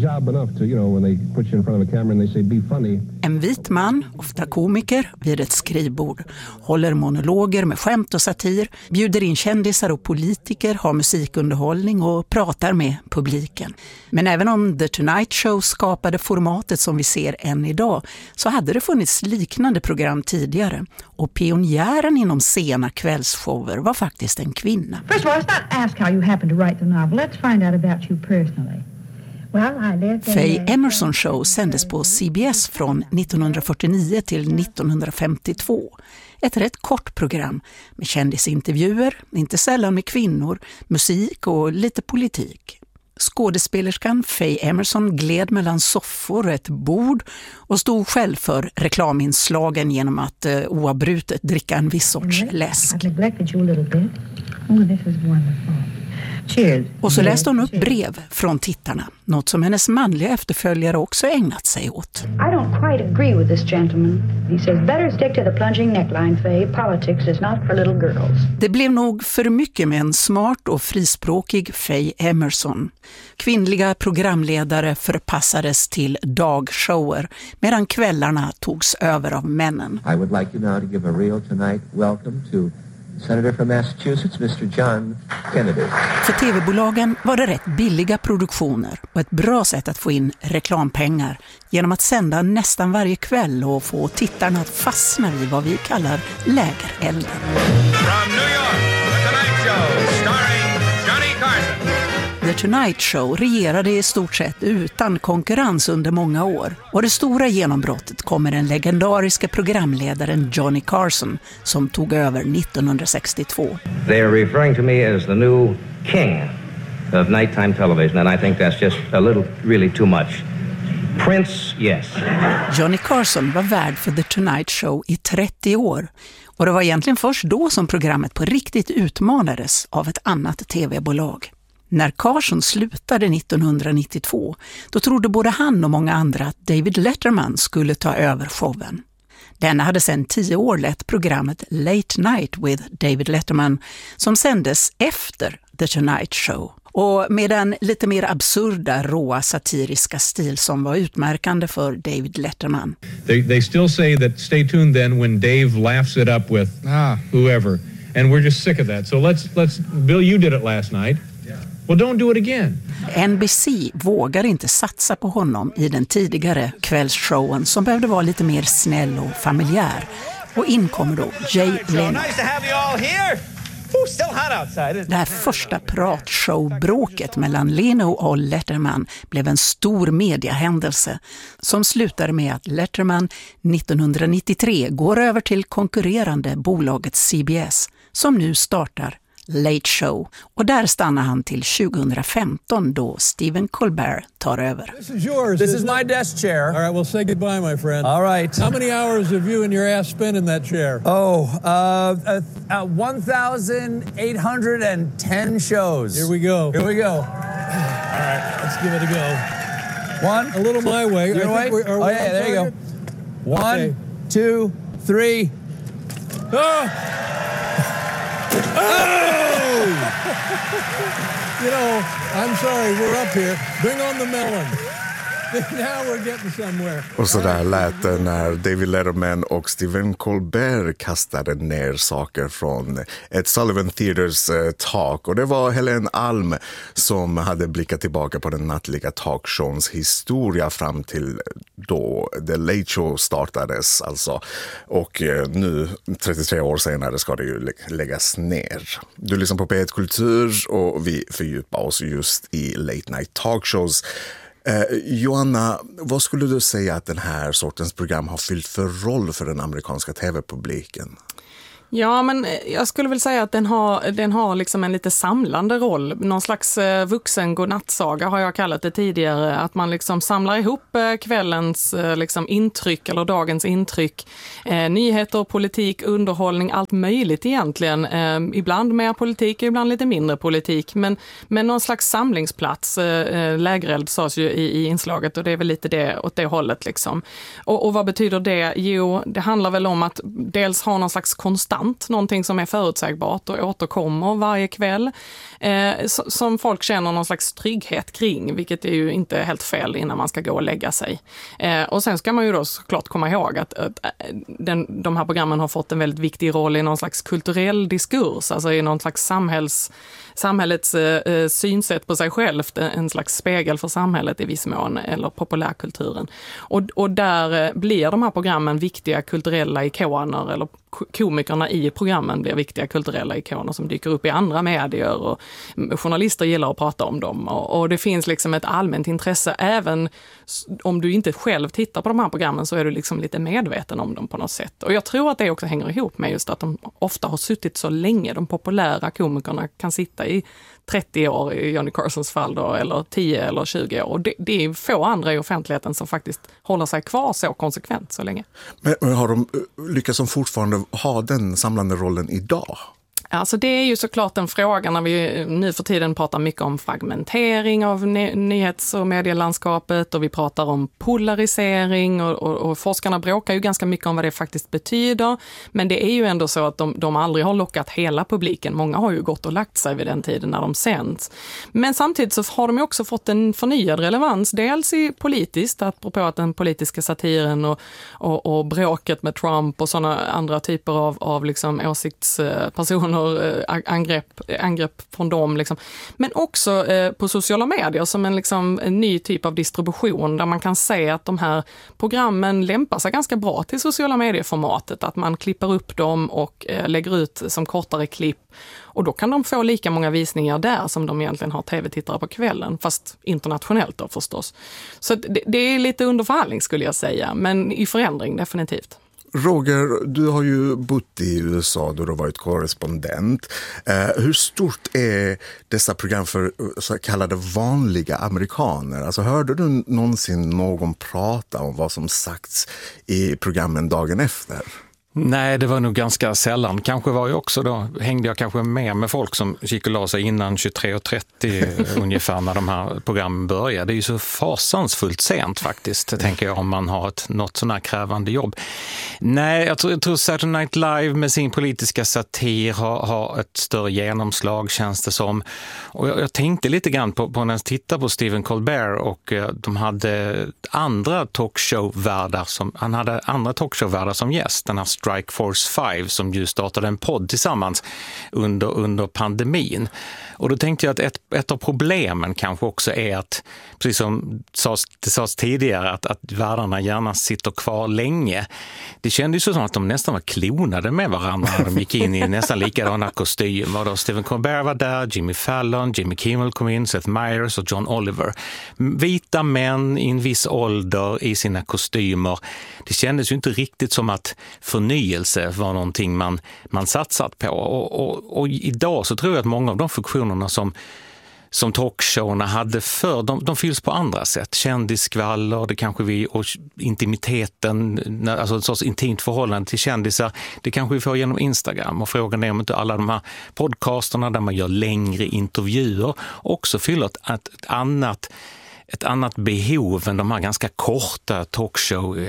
En vit man, ofta komiker, vid ett skrivbord, håller monologer med skämt och satir, bjuder in kändisar och politiker, har musikunderhållning och pratar med publiken. Men även om The Tonight Show skapade formatet som vi ser än idag, så hade det funnits liknande program tidigare. Och pionjären inom sena kvällsshower var faktiskt en kvinna. First of all, let's not ask how you happened to write the novel. Let's find out about you personally. Faye Emerson Show sändes på C B S från nittonhundrafyrtionio till nittonhundrafemtiotvå. Ett rätt kort program med kändisintervjuer, inte sällan med kvinnor, musik och lite politik. Skådespelerskan Faye Emerson gled mellan soffor och ett bord och stod själv för reklaminslagen genom att uh, oavbrutet dricka en viss sorts läsk. Och så läste hon upp brev från tittarna, något som hennes manliga efterföljare också ägnat sig åt. I don't quite agree with this gentleman. He says better stick to the plunging neckline, Faye. Politics is not for little girls. Det blev nog för mycket med en smart och frispråkig Faye Emerson. Kvinnliga programledare förpassades till dagshower medan kvällarna togs över av männen. I would like you now to give a real tonight welcome to Senator from Massachusetts, mister John Kennedy. För tv-bolagen var det rätt billiga produktioner och ett bra sätt att få in reklampengar genom att sända nästan varje kväll och få tittarna att fastna vid vad vi kallar lägerelden. From New York, The Tonight Show, starring Johnny Carson. The Tonight Show regerade i stort sett utan konkurrens under många år. Och det stora genombrottet kommer den legendariska programledaren Johnny Carson som tog över nittonhundrasextiotvå. They are referring to me as the new king of nighttime television, and I think that's just a little, really too much. Prince, yes. Johnny Carson var värd för The Tonight Show i trettio år. Och det var egentligen först då som programmet på riktigt utmanades av ett annat tv-bolag. När Carson slutade nittonhundranittiotvå, då trodde både han och många andra att David Letterman skulle ta över showen. Denna hade sedan tio år lett programmet Late Night with David Letterman som sändes efter The Tonight Show. Och med den lite mer absurda, råa, satiriska stil som var utmärkande för David Letterman. They, they still say that stay tuned then when Dave laughs it up with ah, whoever. And we're just sick of that. So let's, let's, Bill, you did it last night. Well, don't do it again. N B C vågar inte satsa på honom i den tidigare kvällsshowen som behövde vara lite mer snäll och familjär. Och in kommer då Jay Leno. Det här första pratshowbråket mellan Leno och Letterman blev en stor mediahändelse som slutade med att Letterman nittonhundranittiotre går över till konkurrerande bolaget C B S som nu startar Late Show. Och där stannar han till tjugohundrafemton då Stephen Colbert tar över. This is yours. This is my desk chair. All right, we'll say goodbye, my friend. All right. How many hours have you and your ass spent in that chair? Oh, uh, uh, uh one thousand eight hundred ten shows. Here we go. Here we go. All right, let's give it a go. One. A little my way. Your way? Oh, yeah, there you go. One, okay. two, three. Oh! Oh! You know, I'm sorry, we're up here. Bring on the melon. Now we're getting somewhere. Och så där lät det när David Letterman och Stephen Colbert kastade ner saker från ett Sullivan Theaters eh, tak. Och det var Helen Alm som hade blickat tillbaka på den nattliga talkshows historia fram till då The Late Show startades alltså. Och eh, nu, trettiotre år senare, ska det ju lä- läggas ner. Du lyssnar på P ett Kultur och vi fördjupar oss just i Late Night Talkshows. Eh, Joanna, vad skulle du säga att den här sortens program har fyllt för roll för den amerikanska tv-publiken? Ja, men jag skulle väl säga att den har, den har liksom en lite samlande roll. Någon slags eh, vuxen godnattsaga har jag kallat det tidigare. Att man liksom samlar ihop eh, kvällens eh, liksom intryck eller dagens intryck. Eh, nyheter, politik, underhållning, allt möjligt egentligen. Eh, ibland mer politik, ibland lite mindre politik. Men, men någon slags samlingsplats. Eh, lägereld sades ju i, i inslaget och det är väl lite det åt det hållet liksom. Och, och vad betyder det? Jo, det handlar väl om att dels ha någon slags konstant, någonting som är förutsägbart och återkommer varje kväll eh, som folk känner någon slags trygghet kring, vilket är ju inte helt fel innan man ska gå och lägga sig. Eh, och sen ska man ju då såklart komma ihåg att, att den, de här programmen har fått en väldigt viktig roll i någon slags kulturell diskurs, alltså i någon slags samhälls, samhällets eh, synsätt på sig självt, en slags spegel för samhället i viss mån, eller populärkulturen. Och, och där eh, blir de här programmen viktiga kulturella ikoner, eller komikerna i programmen blir viktiga kulturella ikoner som dyker upp i andra medier och journalister gillar att prata om dem. Och, och det finns liksom ett allmänt intresse, även om du inte själv tittar på de här programmen så är du liksom lite medveten om dem på något sätt. Och jag tror att det också hänger ihop med just att de ofta har suttit så länge. De populära komikerna kan sitta i trettio år i Johnny Carsons fall då, eller tio eller tjugo år. Och det, det är få andra i offentligheten som faktiskt håller sig kvar så konsekvent så länge. Men, men har de lyckats som fortfarande ha den samlande rollen idag? Alltså det är ju såklart en fråga när vi nu för tiden pratar mycket om fragmentering av ny- nyhets- och medielandskapet och vi pratar om polarisering och, och, och forskarna bråkar ju ganska mycket om vad det faktiskt betyder. Men det är ju ändå så att de, de aldrig har lockat hela publiken. Många har ju gått och lagt sig vid den tiden när de sänds. Men samtidigt så har de ju också fått en förnyad relevans. Dels i politiskt, apropå att den politiska satiren och, och, och bråket med Trump och sådana andra typer av, av liksom åsiktspersoner, angrepp, angrepp från dem. Liksom. Men också eh, på sociala medier som en, liksom, en ny typ av distribution där man kan se att de här programmen lämpar sig ganska bra till sociala medieformatet. Att man klippar upp dem och eh, lägger ut som kortare klipp. Och då kan de få lika många visningar där som de egentligen har tv-tittare på kvällen, fast internationellt då förstås. Så det, det är lite under förhandling skulle jag säga, men i förändring definitivt. Roger, du har ju bott i U S A då du har varit korrespondent. Eh, hur stort är dessa program för så kallade vanliga amerikaner? Alltså hörde du någonsin någon prata om vad som sagts i programmen dagen efter? Nej, det var nog ganska sällan. Kanske var jag också då, hängde jag kanske med med folk som gick och la sig innan tjugotre och trettio ungefär när de här programmen började. Det är ju så fasansfullt sent faktiskt, tänker jag, om man har ett något sån här krävande jobb. Nej, jag tror, jag tror Saturday Night Live med sin politiska satir har, har ett större genomslag, känns det som. Och jag, jag tänkte lite grann på, på när jag tittade på Stephen Colbert och uh, de hade andra talkshow-värdar som, han hade andra talkshow-värdar som gäst, den här Strike Force fem som ju startade en podd tillsammans under, under pandemin. Och då tänkte jag att ett, ett av problemen kanske också är att, precis som sades, det sades tidigare, att, att värdarna gärna sitter kvar länge. Det kändes ju som att de nästan var klonade med varandra när de gick in i nästan likadana kostymer. Då Stephen Colbert var där, Jimmy Fallon, Jimmy Kimmel kom in, Seth Meyers och John Oliver. Vita män i en viss ålder i sina kostymer. Det kändes ju inte riktigt som att förnyelse var någonting man, man satsat på. Och, och, och idag så tror jag att många av de funktionerna som, som talkshowerna hade för, de, de fylls på andra sätt. Kändisskvaller, det kanske vi, och intimiteten, alltså ett sorts intimt förhållande till kändisar, det kanske vi får genom Instagram. Och frågan är om inte alla de här podcasterna där man gör längre intervjuer också fyller ett, ett, ett annat ett annat behov än de här ganska korta talkshow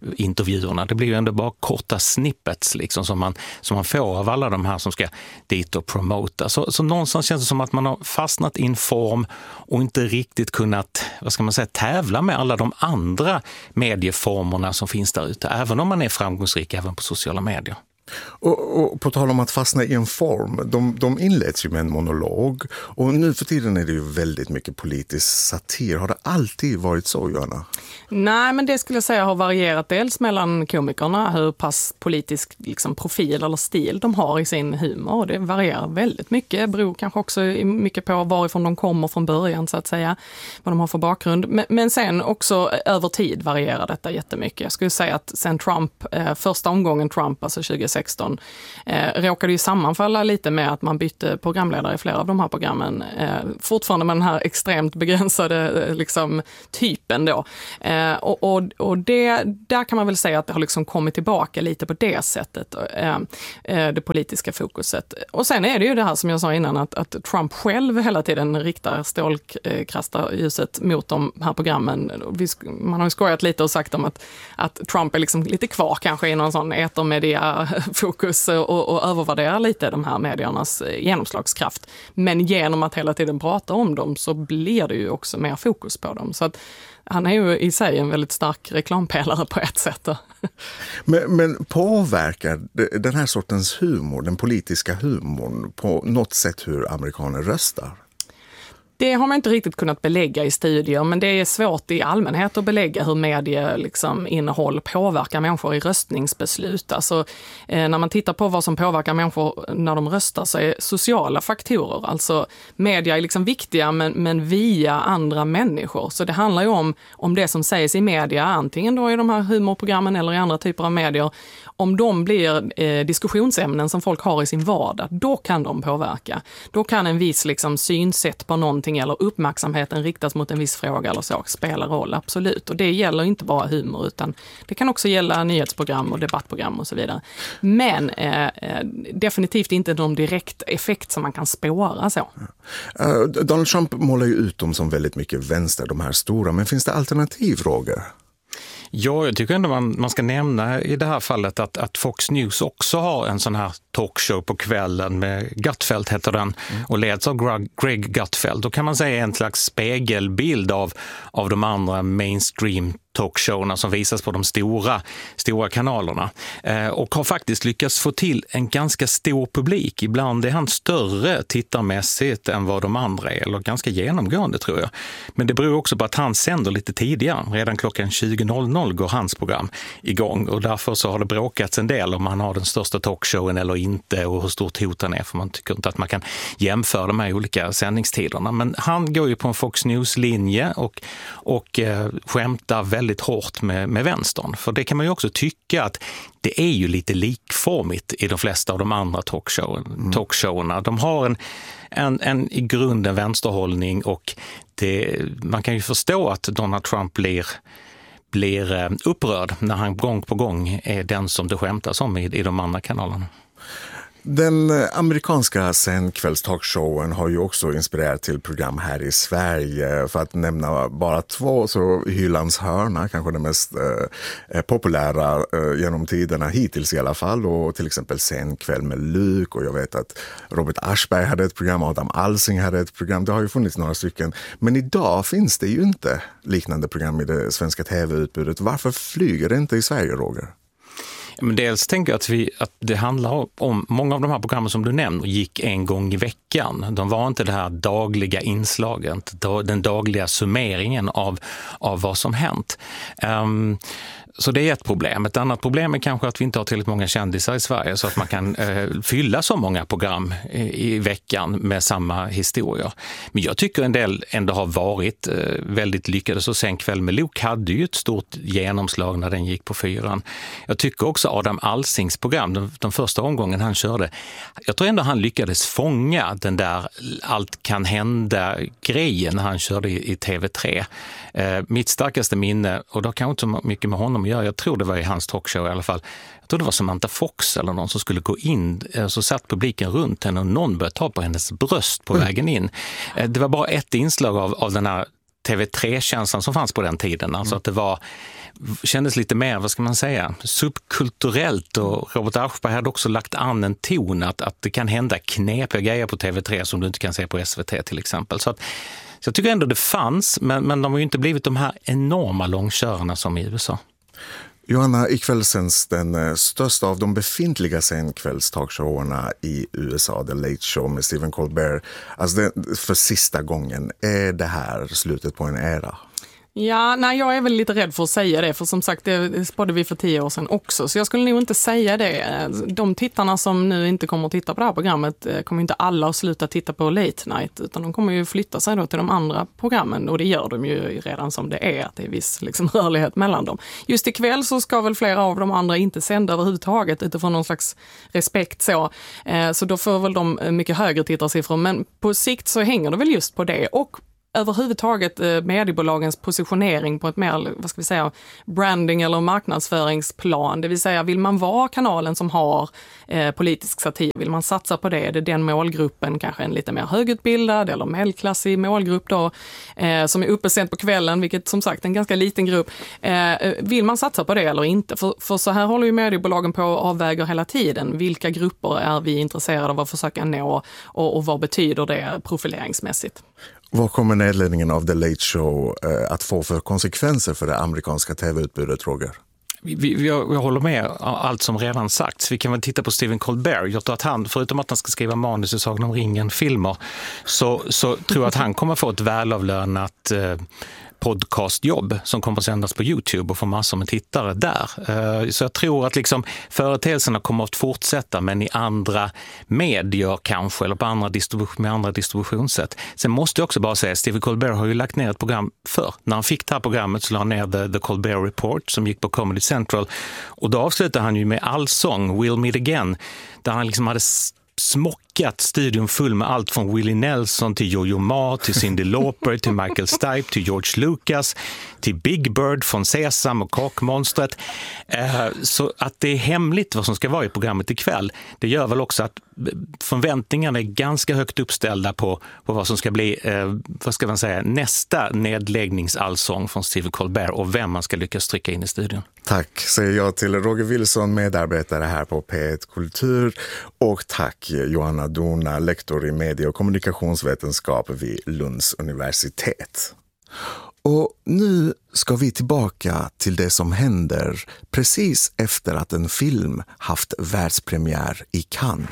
intervjuerna. Det blir ju ändå bara korta snippets liksom, som, man, som man får av alla de här som ska dit och promota. Så, så någonstans känns det som att man har fastnat i en form och inte riktigt kunnat, vad ska man säga, tävla med alla de andra medieformerna som finns där ute, även om man är framgångsrik även på sociala medier. Och, och på tal om att fastna i en form, de, de inleds ju med en monolog och nu för tiden är det ju väldigt mycket politisk satir. Har det alltid varit så, Johanna? Nej, men det skulle jag säga har varierat dels mellan komikerna, hur pass politisk liksom, profil eller stil de har i sin humor. Det varierar väldigt mycket, det beror kanske också mycket på varifrån de kommer från början så att säga, vad de har för bakgrund. Men, men sen också över tid varierar detta jättemycket. Jag skulle säga att sen Trump, eh, första omgången Trump, alltså tjugohundrasexton, eh, råkade ju sammanfalla lite med att man bytte programledare i flera av de här programmen. Eh, fortfarande med den här extremt begränsade eh, liksom, typen då. Eh, och och, och det, där kan man väl säga att det har liksom kommit tillbaka lite på det sättet, eh, eh, det politiska fokuset. Och sen är det ju det här som jag sa innan, att, att Trump själv hela tiden riktar stålkastarljuset mot de här programmen. Man har ju skojat lite och sagt om att, att Trump är liksom lite kvar kanske i någon sån etermedia-fokus och, och övervärderar lite de här mediernas genomslagskraft. Men genom att hela tiden prata om dem så blir det ju också mer fokus på dem. Så att han är ju i sig en väldigt stark reklampelare på ett sätt. Men, men påverkar den här sortens humor, den politiska humorn, på något sätt hur amerikaner röstar? Det har man inte riktigt kunnat belägga i studier, men det är svårt i allmänhet att belägga hur medie, liksom, innehåll påverkar människor i röstningsbeslut. Alltså, eh, när man tittar på vad som påverkar människor när de röstar så är sociala faktorer. Alltså media är liksom viktiga men, men via andra människor. Så det handlar ju om, om det som sägs i media, antingen då i de här humorprogrammen eller i andra typer av medier. Om de blir eh, diskussionsämnen som folk har i sin vardag, då kan de påverka. Då kan en viss liksom, synsätt på någonting eller uppmärksamheten riktas mot en viss fråga eller så spela roll, absolut. Och det gäller inte bara humor utan det kan också gälla nyhetsprogram och debattprogram och så vidare. Men eh, definitivt inte någon direkt effekt som man kan spåra så. Uh, Donald Trump målar ju ut dem som väldigt mycket vänster, de här stora. Men finns det alternativ, Roger? Ja, jag tycker ändå man, man ska nämna i det här fallet att, att Fox News också har en sån här talkshow på kvällen med Gutfeld heter den mm. och leds av Greg, Greg Gutfeld. Då kan man säga en slags spegelbild av, av de andra mainstream talkshowerna som visas på de stora, stora kanalerna eh, och har faktiskt lyckats få till en ganska stor publik. Ibland är han större tittarmässigt än vad de andra är, eller ganska genomgående tror jag. Men det beror också på att han sänder lite tidigare. Redan klockan tjugo går hans program igång och därför så har det bråkats en del om han har den största talkshowen eller inte och hur stort hot han är, för man tycker inte att man kan jämföra de här olika sändningstiderna. Men han går ju på en Fox News-linje och, och eh, skämtar väldigt väldigt hårt med, med vänstern. För det kan man ju också tycka att det är ju lite likformigt i de flesta av de andra talkshowen, mm. talkshowerna. De har en, en, en i grunden vänsterhållning och det, man kan ju förstå att Donald Trump blir blir upprörd när han gång på gång är den som det skämtas om i, i de andra kanalerna. Den amerikanska senkvällstalkshowen har ju också inspirerat till program här i Sverige. För att nämna bara två, så Hylands hörna, kanske det mest eh, populära eh, genom tiderna hittills i alla fall. Och till exempel Senkväll med Luk, och jag vet att Robert Aschberg hade ett program, Adam Alsing hade ett program. Det har ju funnits några stycken. Men idag finns det ju inte liknande program i det svenska tv-utbudet. Varför flyger det inte i Sverige, Roger? Men dels tänker jag att, vi, att det handlar om, många av de här programmen som du nämnde gick en gång i veckan. De var inte det här dagliga inslaget, den dagliga summeringen av, av vad som hänt. Um, Så det är ett problem. Ett annat problem är kanske att vi inte har tillräckligt många kändisar i Sverige så att man kan eh, fylla så många program i, i veckan med samma historier. Men jag tycker en del ändå har varit eh, väldigt lyckade. Så Senkväll med Luk hade ju ett stort genomslag när den gick på fyran. Jag tycker också Adam Alsings program, den, den första omgången han körde, jag tror ändå han lyckades fånga den där allt kan hända grejen när han körde i, i T V tre. Eh, mitt starkaste minne, och då kan inte så mycket med honom göra, jag tror det var i hans talkshow i alla fall, jag tror det var Samantha Fox eller någon som skulle gå in, så satt publiken runt henne och någon började ta på hennes bröst på mm. vägen in. Eh, det var bara ett inslag av, av den här T V tre-känslan som fanns på den tiden. Alltså mm. att det var, kändes lite mer, vad ska man säga, subkulturellt, och Robert Aschberg hade också lagt an en ton att, att det kan hända knepiga grejer på T V tre som du inte kan se på S V T till exempel. Så, att, så jag tycker ändå det fanns, men, men de har ju inte blivit de här enorma långkörarna som i U S A. Johanna, ikväll sänds den största av de befintliga senkvällstalkshowerna i U S A, The Late Show med Stephen Colbert. Alltså det, för sista gången, är det här slutet på en era? Ja, nej, jag är väl lite rädd för att säga det, för som sagt, det spådde vi för tio år sedan också, så jag skulle nog inte säga det. De tittarna som nu inte kommer att titta på det här programmet kommer inte alla att sluta titta på Late Night, utan de kommer ju flytta sig då till de andra programmen, och det gör de ju redan som det är, att det är viss liksom rörlighet mellan dem. Just ikväll så ska väl flera av de andra inte sända överhuvudtaget utifrån någon slags respekt så, så då får väl de mycket högre tittarsiffror, men på sikt så hänger det väl just på det, och överhuvudtaget mediebolagens positionering på ett mer, vad ska vi säga, branding eller marknadsföringsplan. Det vill säga, vill man vara kanalen som har eh, politisk satir, vill man satsa på det, är det den målgruppen, kanske en lite mer högutbildad eller medelklassig målgrupp då, eh, som är uppe sent på kvällen, vilket som sagt är en ganska liten grupp. Eh, vill man satsa på det eller inte? För, för så här håller ju mediebolagen på att avväga hela tiden. Vilka grupper är vi intresserade av att försöka nå, och, och vad betyder det profileringsmässigt? Vad kommer nedledningen av The Late Show eh, att få för konsekvenser för det amerikanska tv-utbudet, Roger? Vi, vi, jag, jag håller med allt som redan sagts. Vi kan väl titta på Stephen Colbert. Jag tror att han, förutom att han ska skriva manus i Sagan om ringen-filmer, så, så tror jag att han kommer få ett välavlönat eh, podcastjobb som kommer att sändas på YouTube och få massor med tittare där. Så jag tror att liksom företeelserna kommer att fortsätta, men i andra medier kanske, eller på andra distribution, med andra distributionssätt. Sen måste jag också bara säga, Stephen Colbert har ju lagt ner ett program för. När han fick det här programmet så la han ner The, The Colbert Report som gick på Comedy Central, och då avslutade han ju med Allsång, We'll Meet Again, där han liksom hade smockat studion full med allt från Willie Nelson till Jojo Ma, till Cyndi Lauper, till Michael Stipe, till George Lucas, till Big Bird från Sesam och Kakmonstret. Eh, så att det är hemligt vad som ska vara i programmet ikväll, det gör väl också att förväntningarna är ganska högt uppställda på, på vad som ska bli eh, vad ska man säga, nästa nedläggningsallsång från Stephen Colbert, och vem man ska lyckas trycka in i studion. Tack säger jag till Roger Wilson, medarbetare här på P ett Kultur, och tack Johanna Dona, lektor i medie- och kommunikationsvetenskap vid Lunds universitet. Och nu ska vi tillbaka till det som händer precis efter att en film haft världspremiär i Cannes.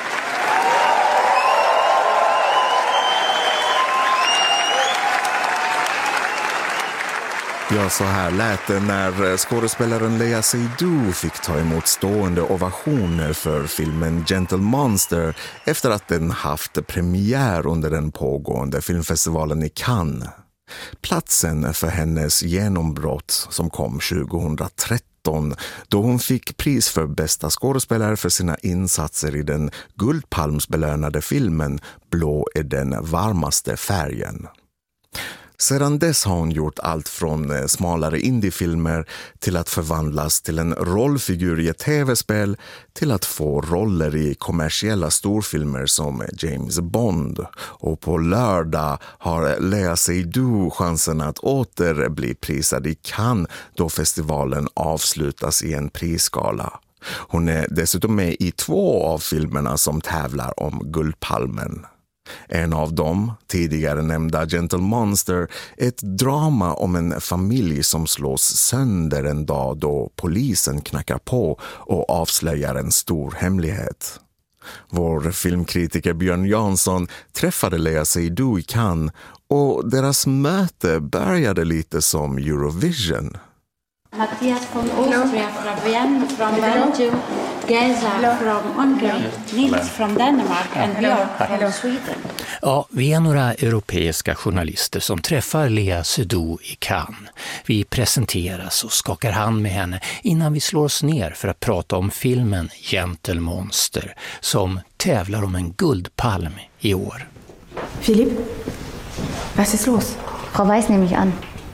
Ja, så här lät det när skådespelaren Léa Seydoux fick ta emot stående ovationer för filmen Gentle Monster efter att den haft premiär under den pågående filmfestivalen i Cannes. Platsen för hennes genombrott som kom tjugohundratretton, då hon fick pris för bästa skådespelare för sina insatser i den guldpalmsbelönade filmen Blå är den varmaste färgen. Sedan dess har hon gjort allt från smalare indiefilmer till att förvandlas till en rollfigur i ett tv-spel till att få roller i kommersiella storfilmer som James Bond. Och på lördag har Léa Seydoux chansen att åter bli prisad i Cannes då festivalen avslutas i en prisgala. Hon är dessutom med i två av filmerna som tävlar om Guldpalmen. En av dem, tidigare nämnda Gentle Monster, är ett drama om en familj som slås sönder en dag då polisen knackar på och avslöjar en stor hemlighet. Vår filmkritiker Björn Jansson träffade Léa Seydoux i Cannes, och deras möte började lite som Eurovision. Mattias från Austria, Fabienne från Belgium, Geza från Ungern, Nils från Danmark och Björn från Sweden. Ja, vi är några europeiska journalister som träffar Léa Seydoux i Cannes. Vi presenteras och skakar hand med henne innan vi slår oss ner för att prata om filmen Gentle Monster som tävlar om en guldpalm i år. Philipp, was ist los? Frau Weiß nehme ich an.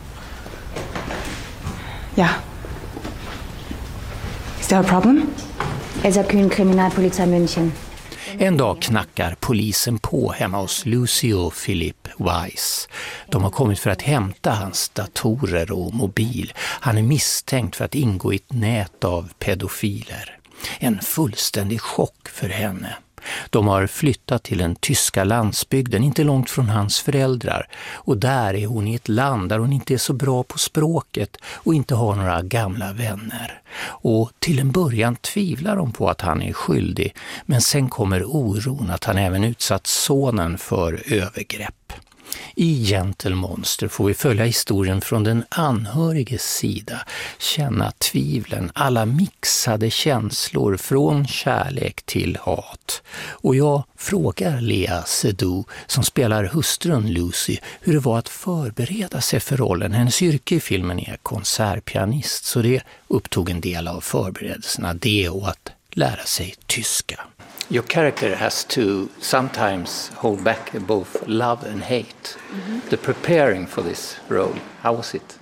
Ja. Ist there a problem? Elsa Kühn, Kriminalpolizei München. En dag knackar polisen på hemma hos Lucy och Philip Weiss. De har kommit för att hämta hans datorer och mobil. Han är misstänkt för att ingå i ett nät av pedofiler. En fullständig chock för henne. De har flyttat till den tyska landsbygden, inte långt från hans föräldrar. Och där är hon i ett land där hon inte är så bra på språket och inte har några gamla vänner. Och till en början tvivlar de på att han är skyldig, men sen kommer oron att han även utsatt sonen för övergrepp. I Gentle Monster får vi följa historien från den anhöriges sida, känna tvivlen, alla mixade känslor från kärlek till hat. Och jag frågar Léa Seydoux, som spelar hustrun Lucy, hur det var att förbereda sig för rollen. Hennes yrke i filmen är konsertpianist, så det upptog en del av förberedelserna, det och att lära sig tyska. Your character has to sometimes hold back both love and hate. Mm-hmm. The preparing for this role, how was it?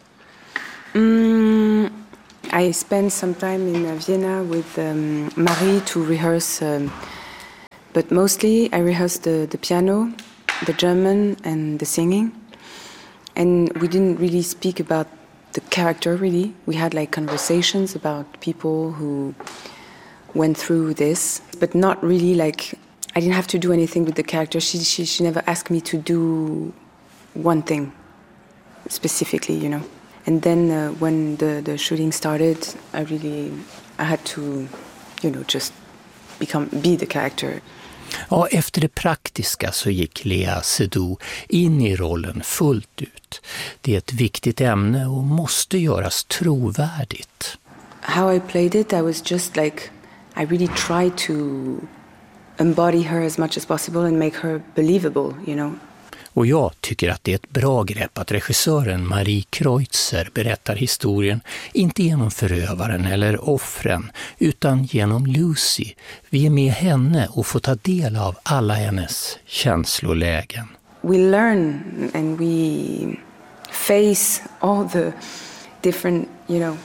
Mm, I spent some time in uh, Vienna with um, Marie to rehearse, um, but mostly I rehearsed the, the piano, the German and the singing. And we didn't really speak about the character, really. We had like conversations about people who went through this, but not really like, I didn't have to do anything with the character. She, she, she never asked me to do one thing specifically, you know. And then uh, when the, the shooting started, I really, I had to, you know, just become, be the character. Ja, efter det praktiska så gick Léa Seydoux in i rollen fullt ut. Det är ett viktigt ämne och måste göras trovärdigt. How I played it, I was just like, I really tried to embody her as much as possible and make her believable, you know. Och jag tycker att det är ett bra grepp att regissören Marie Kreutzer berättar historien inte genom förövaren eller offren utan genom Lucy. Vi är med henne och får ta del av alla hennes känslolägen. We learn and we face all the different, you know,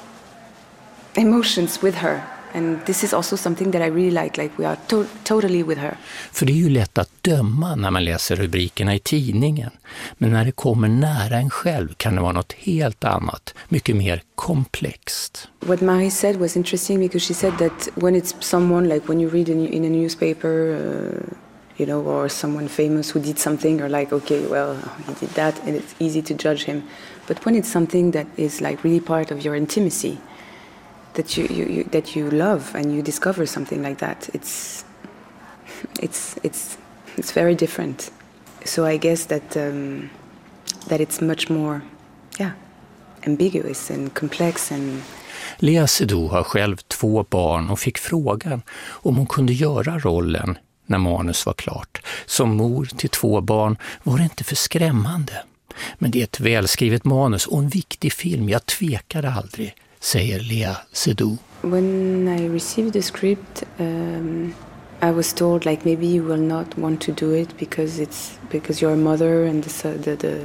emotions with her. And this is also something that I really like, like we are to- totally with her. För det är ju lätt att döma när man läser rubrikerna i tidningen. Men när det kommer nära en själv kan det vara något helt annat, mycket mer komplext. What Marie said was interesting because she said that when it's someone, like when you read in, in a newspaper, uh, you know, or someone famous who did something, or like, okay, well, he did that, and it's easy to judge him. But when it's something that is like really part of your intimacy, that you, you, you that you love and you discover something like that, it's it's it's it's very different. So I guess that um, that it's much more, yeah, ambiguous and complex. And Léa Seydoux har själv två barn och fick frågan om hon kunde göra rollen när manus var klart. Som mor till två barn var det inte för skrämmande. Men det är ett välskrivet manus och en viktig film, jag tvekade aldrig, säger Léa Seydoux. When I received the script, um, I was told like maybe you will not want to do it because it's because you're a mother and the the the,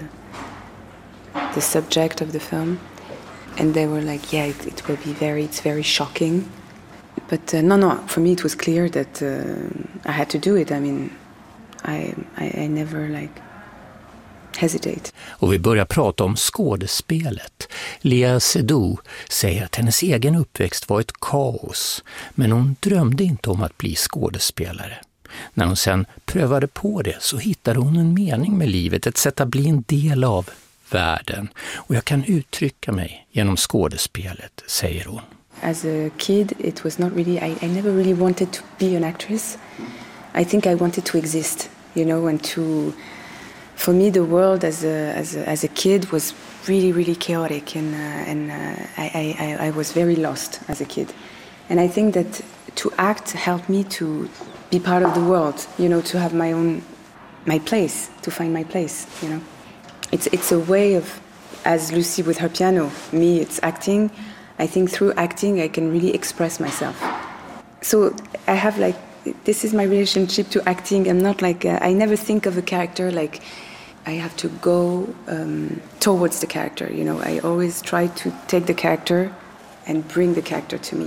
the subject of the film, and they were like, yeah, it, it will be very, it's very shocking. But uh, no, no, for me it was clear that uh, I had to do it. I mean, I I, I never like. Hesitate. Och vi börjar prata om skådespelet. Léa Seydoux säger att hennes egen uppväxt var ett kaos, men hon drömde inte om att bli skådespelare. När hon sen prövade på det så hittade hon en mening med livet, ett sätt att bli en del av världen. Och jag kan uttrycka mig genom skådespelet, säger hon. As a kid, it was not really, I, I never really wanted to be an actress. I think I wanted to exist, you know, and to... For me, the world as a as a, as a kid was really really chaotic, and uh, and uh, I, I I was very lost as a kid, and I think that to act helped me to be part of the world, you know, to have my own my place, to find my place, you know. It's it's a way of, as Lucy with her piano, me it's acting. I think through acting I can really express myself. So I have like. This is my relationship to acting. I'm not like, uh, I never think of a character like I have to go um, towards the character, you know. I always try to take the character and bring the character to me.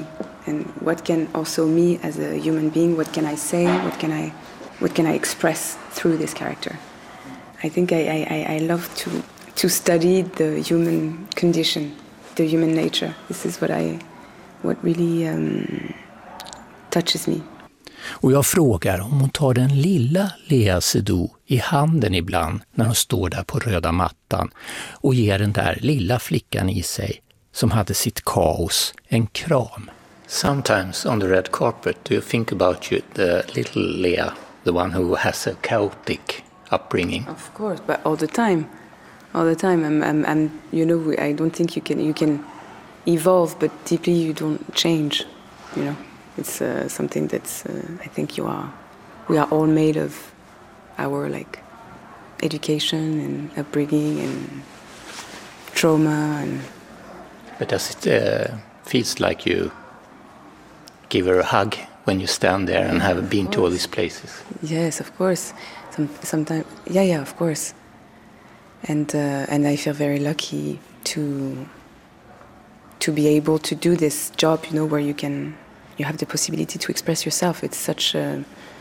and what can also me as a human being, what can I say, what can I, what can I express through this character. I think I, I, I love to, to study the human condition, the human nature. This is what I, what really um, touches me. Och jag frågar om hon tar den lilla Léa Seydoux i handen ibland när hon står där på röda mattan och ger den där lilla flickan i sig som hade sitt kaos en kram. Sometimes on the red carpet do you think about you, the little Léa, the one who has a chaotic upbringing? Of course, but all the time. All the time. I'm, I'm, I'm, you know, I don't think you can, you can evolve, but deeply you don't change, you know. It's uh, something that's, uh, I think you are, we are all made of our like education and upbringing and trauma. And But does it uh, feels like you give her a hug when you stand there and have been to all these places? Yes, of course. Some, sometimes, yeah, yeah, of course. And uh, and I feel very lucky to to be able to do this job, you know, where you can. You have the possibility to express yourself. It's such a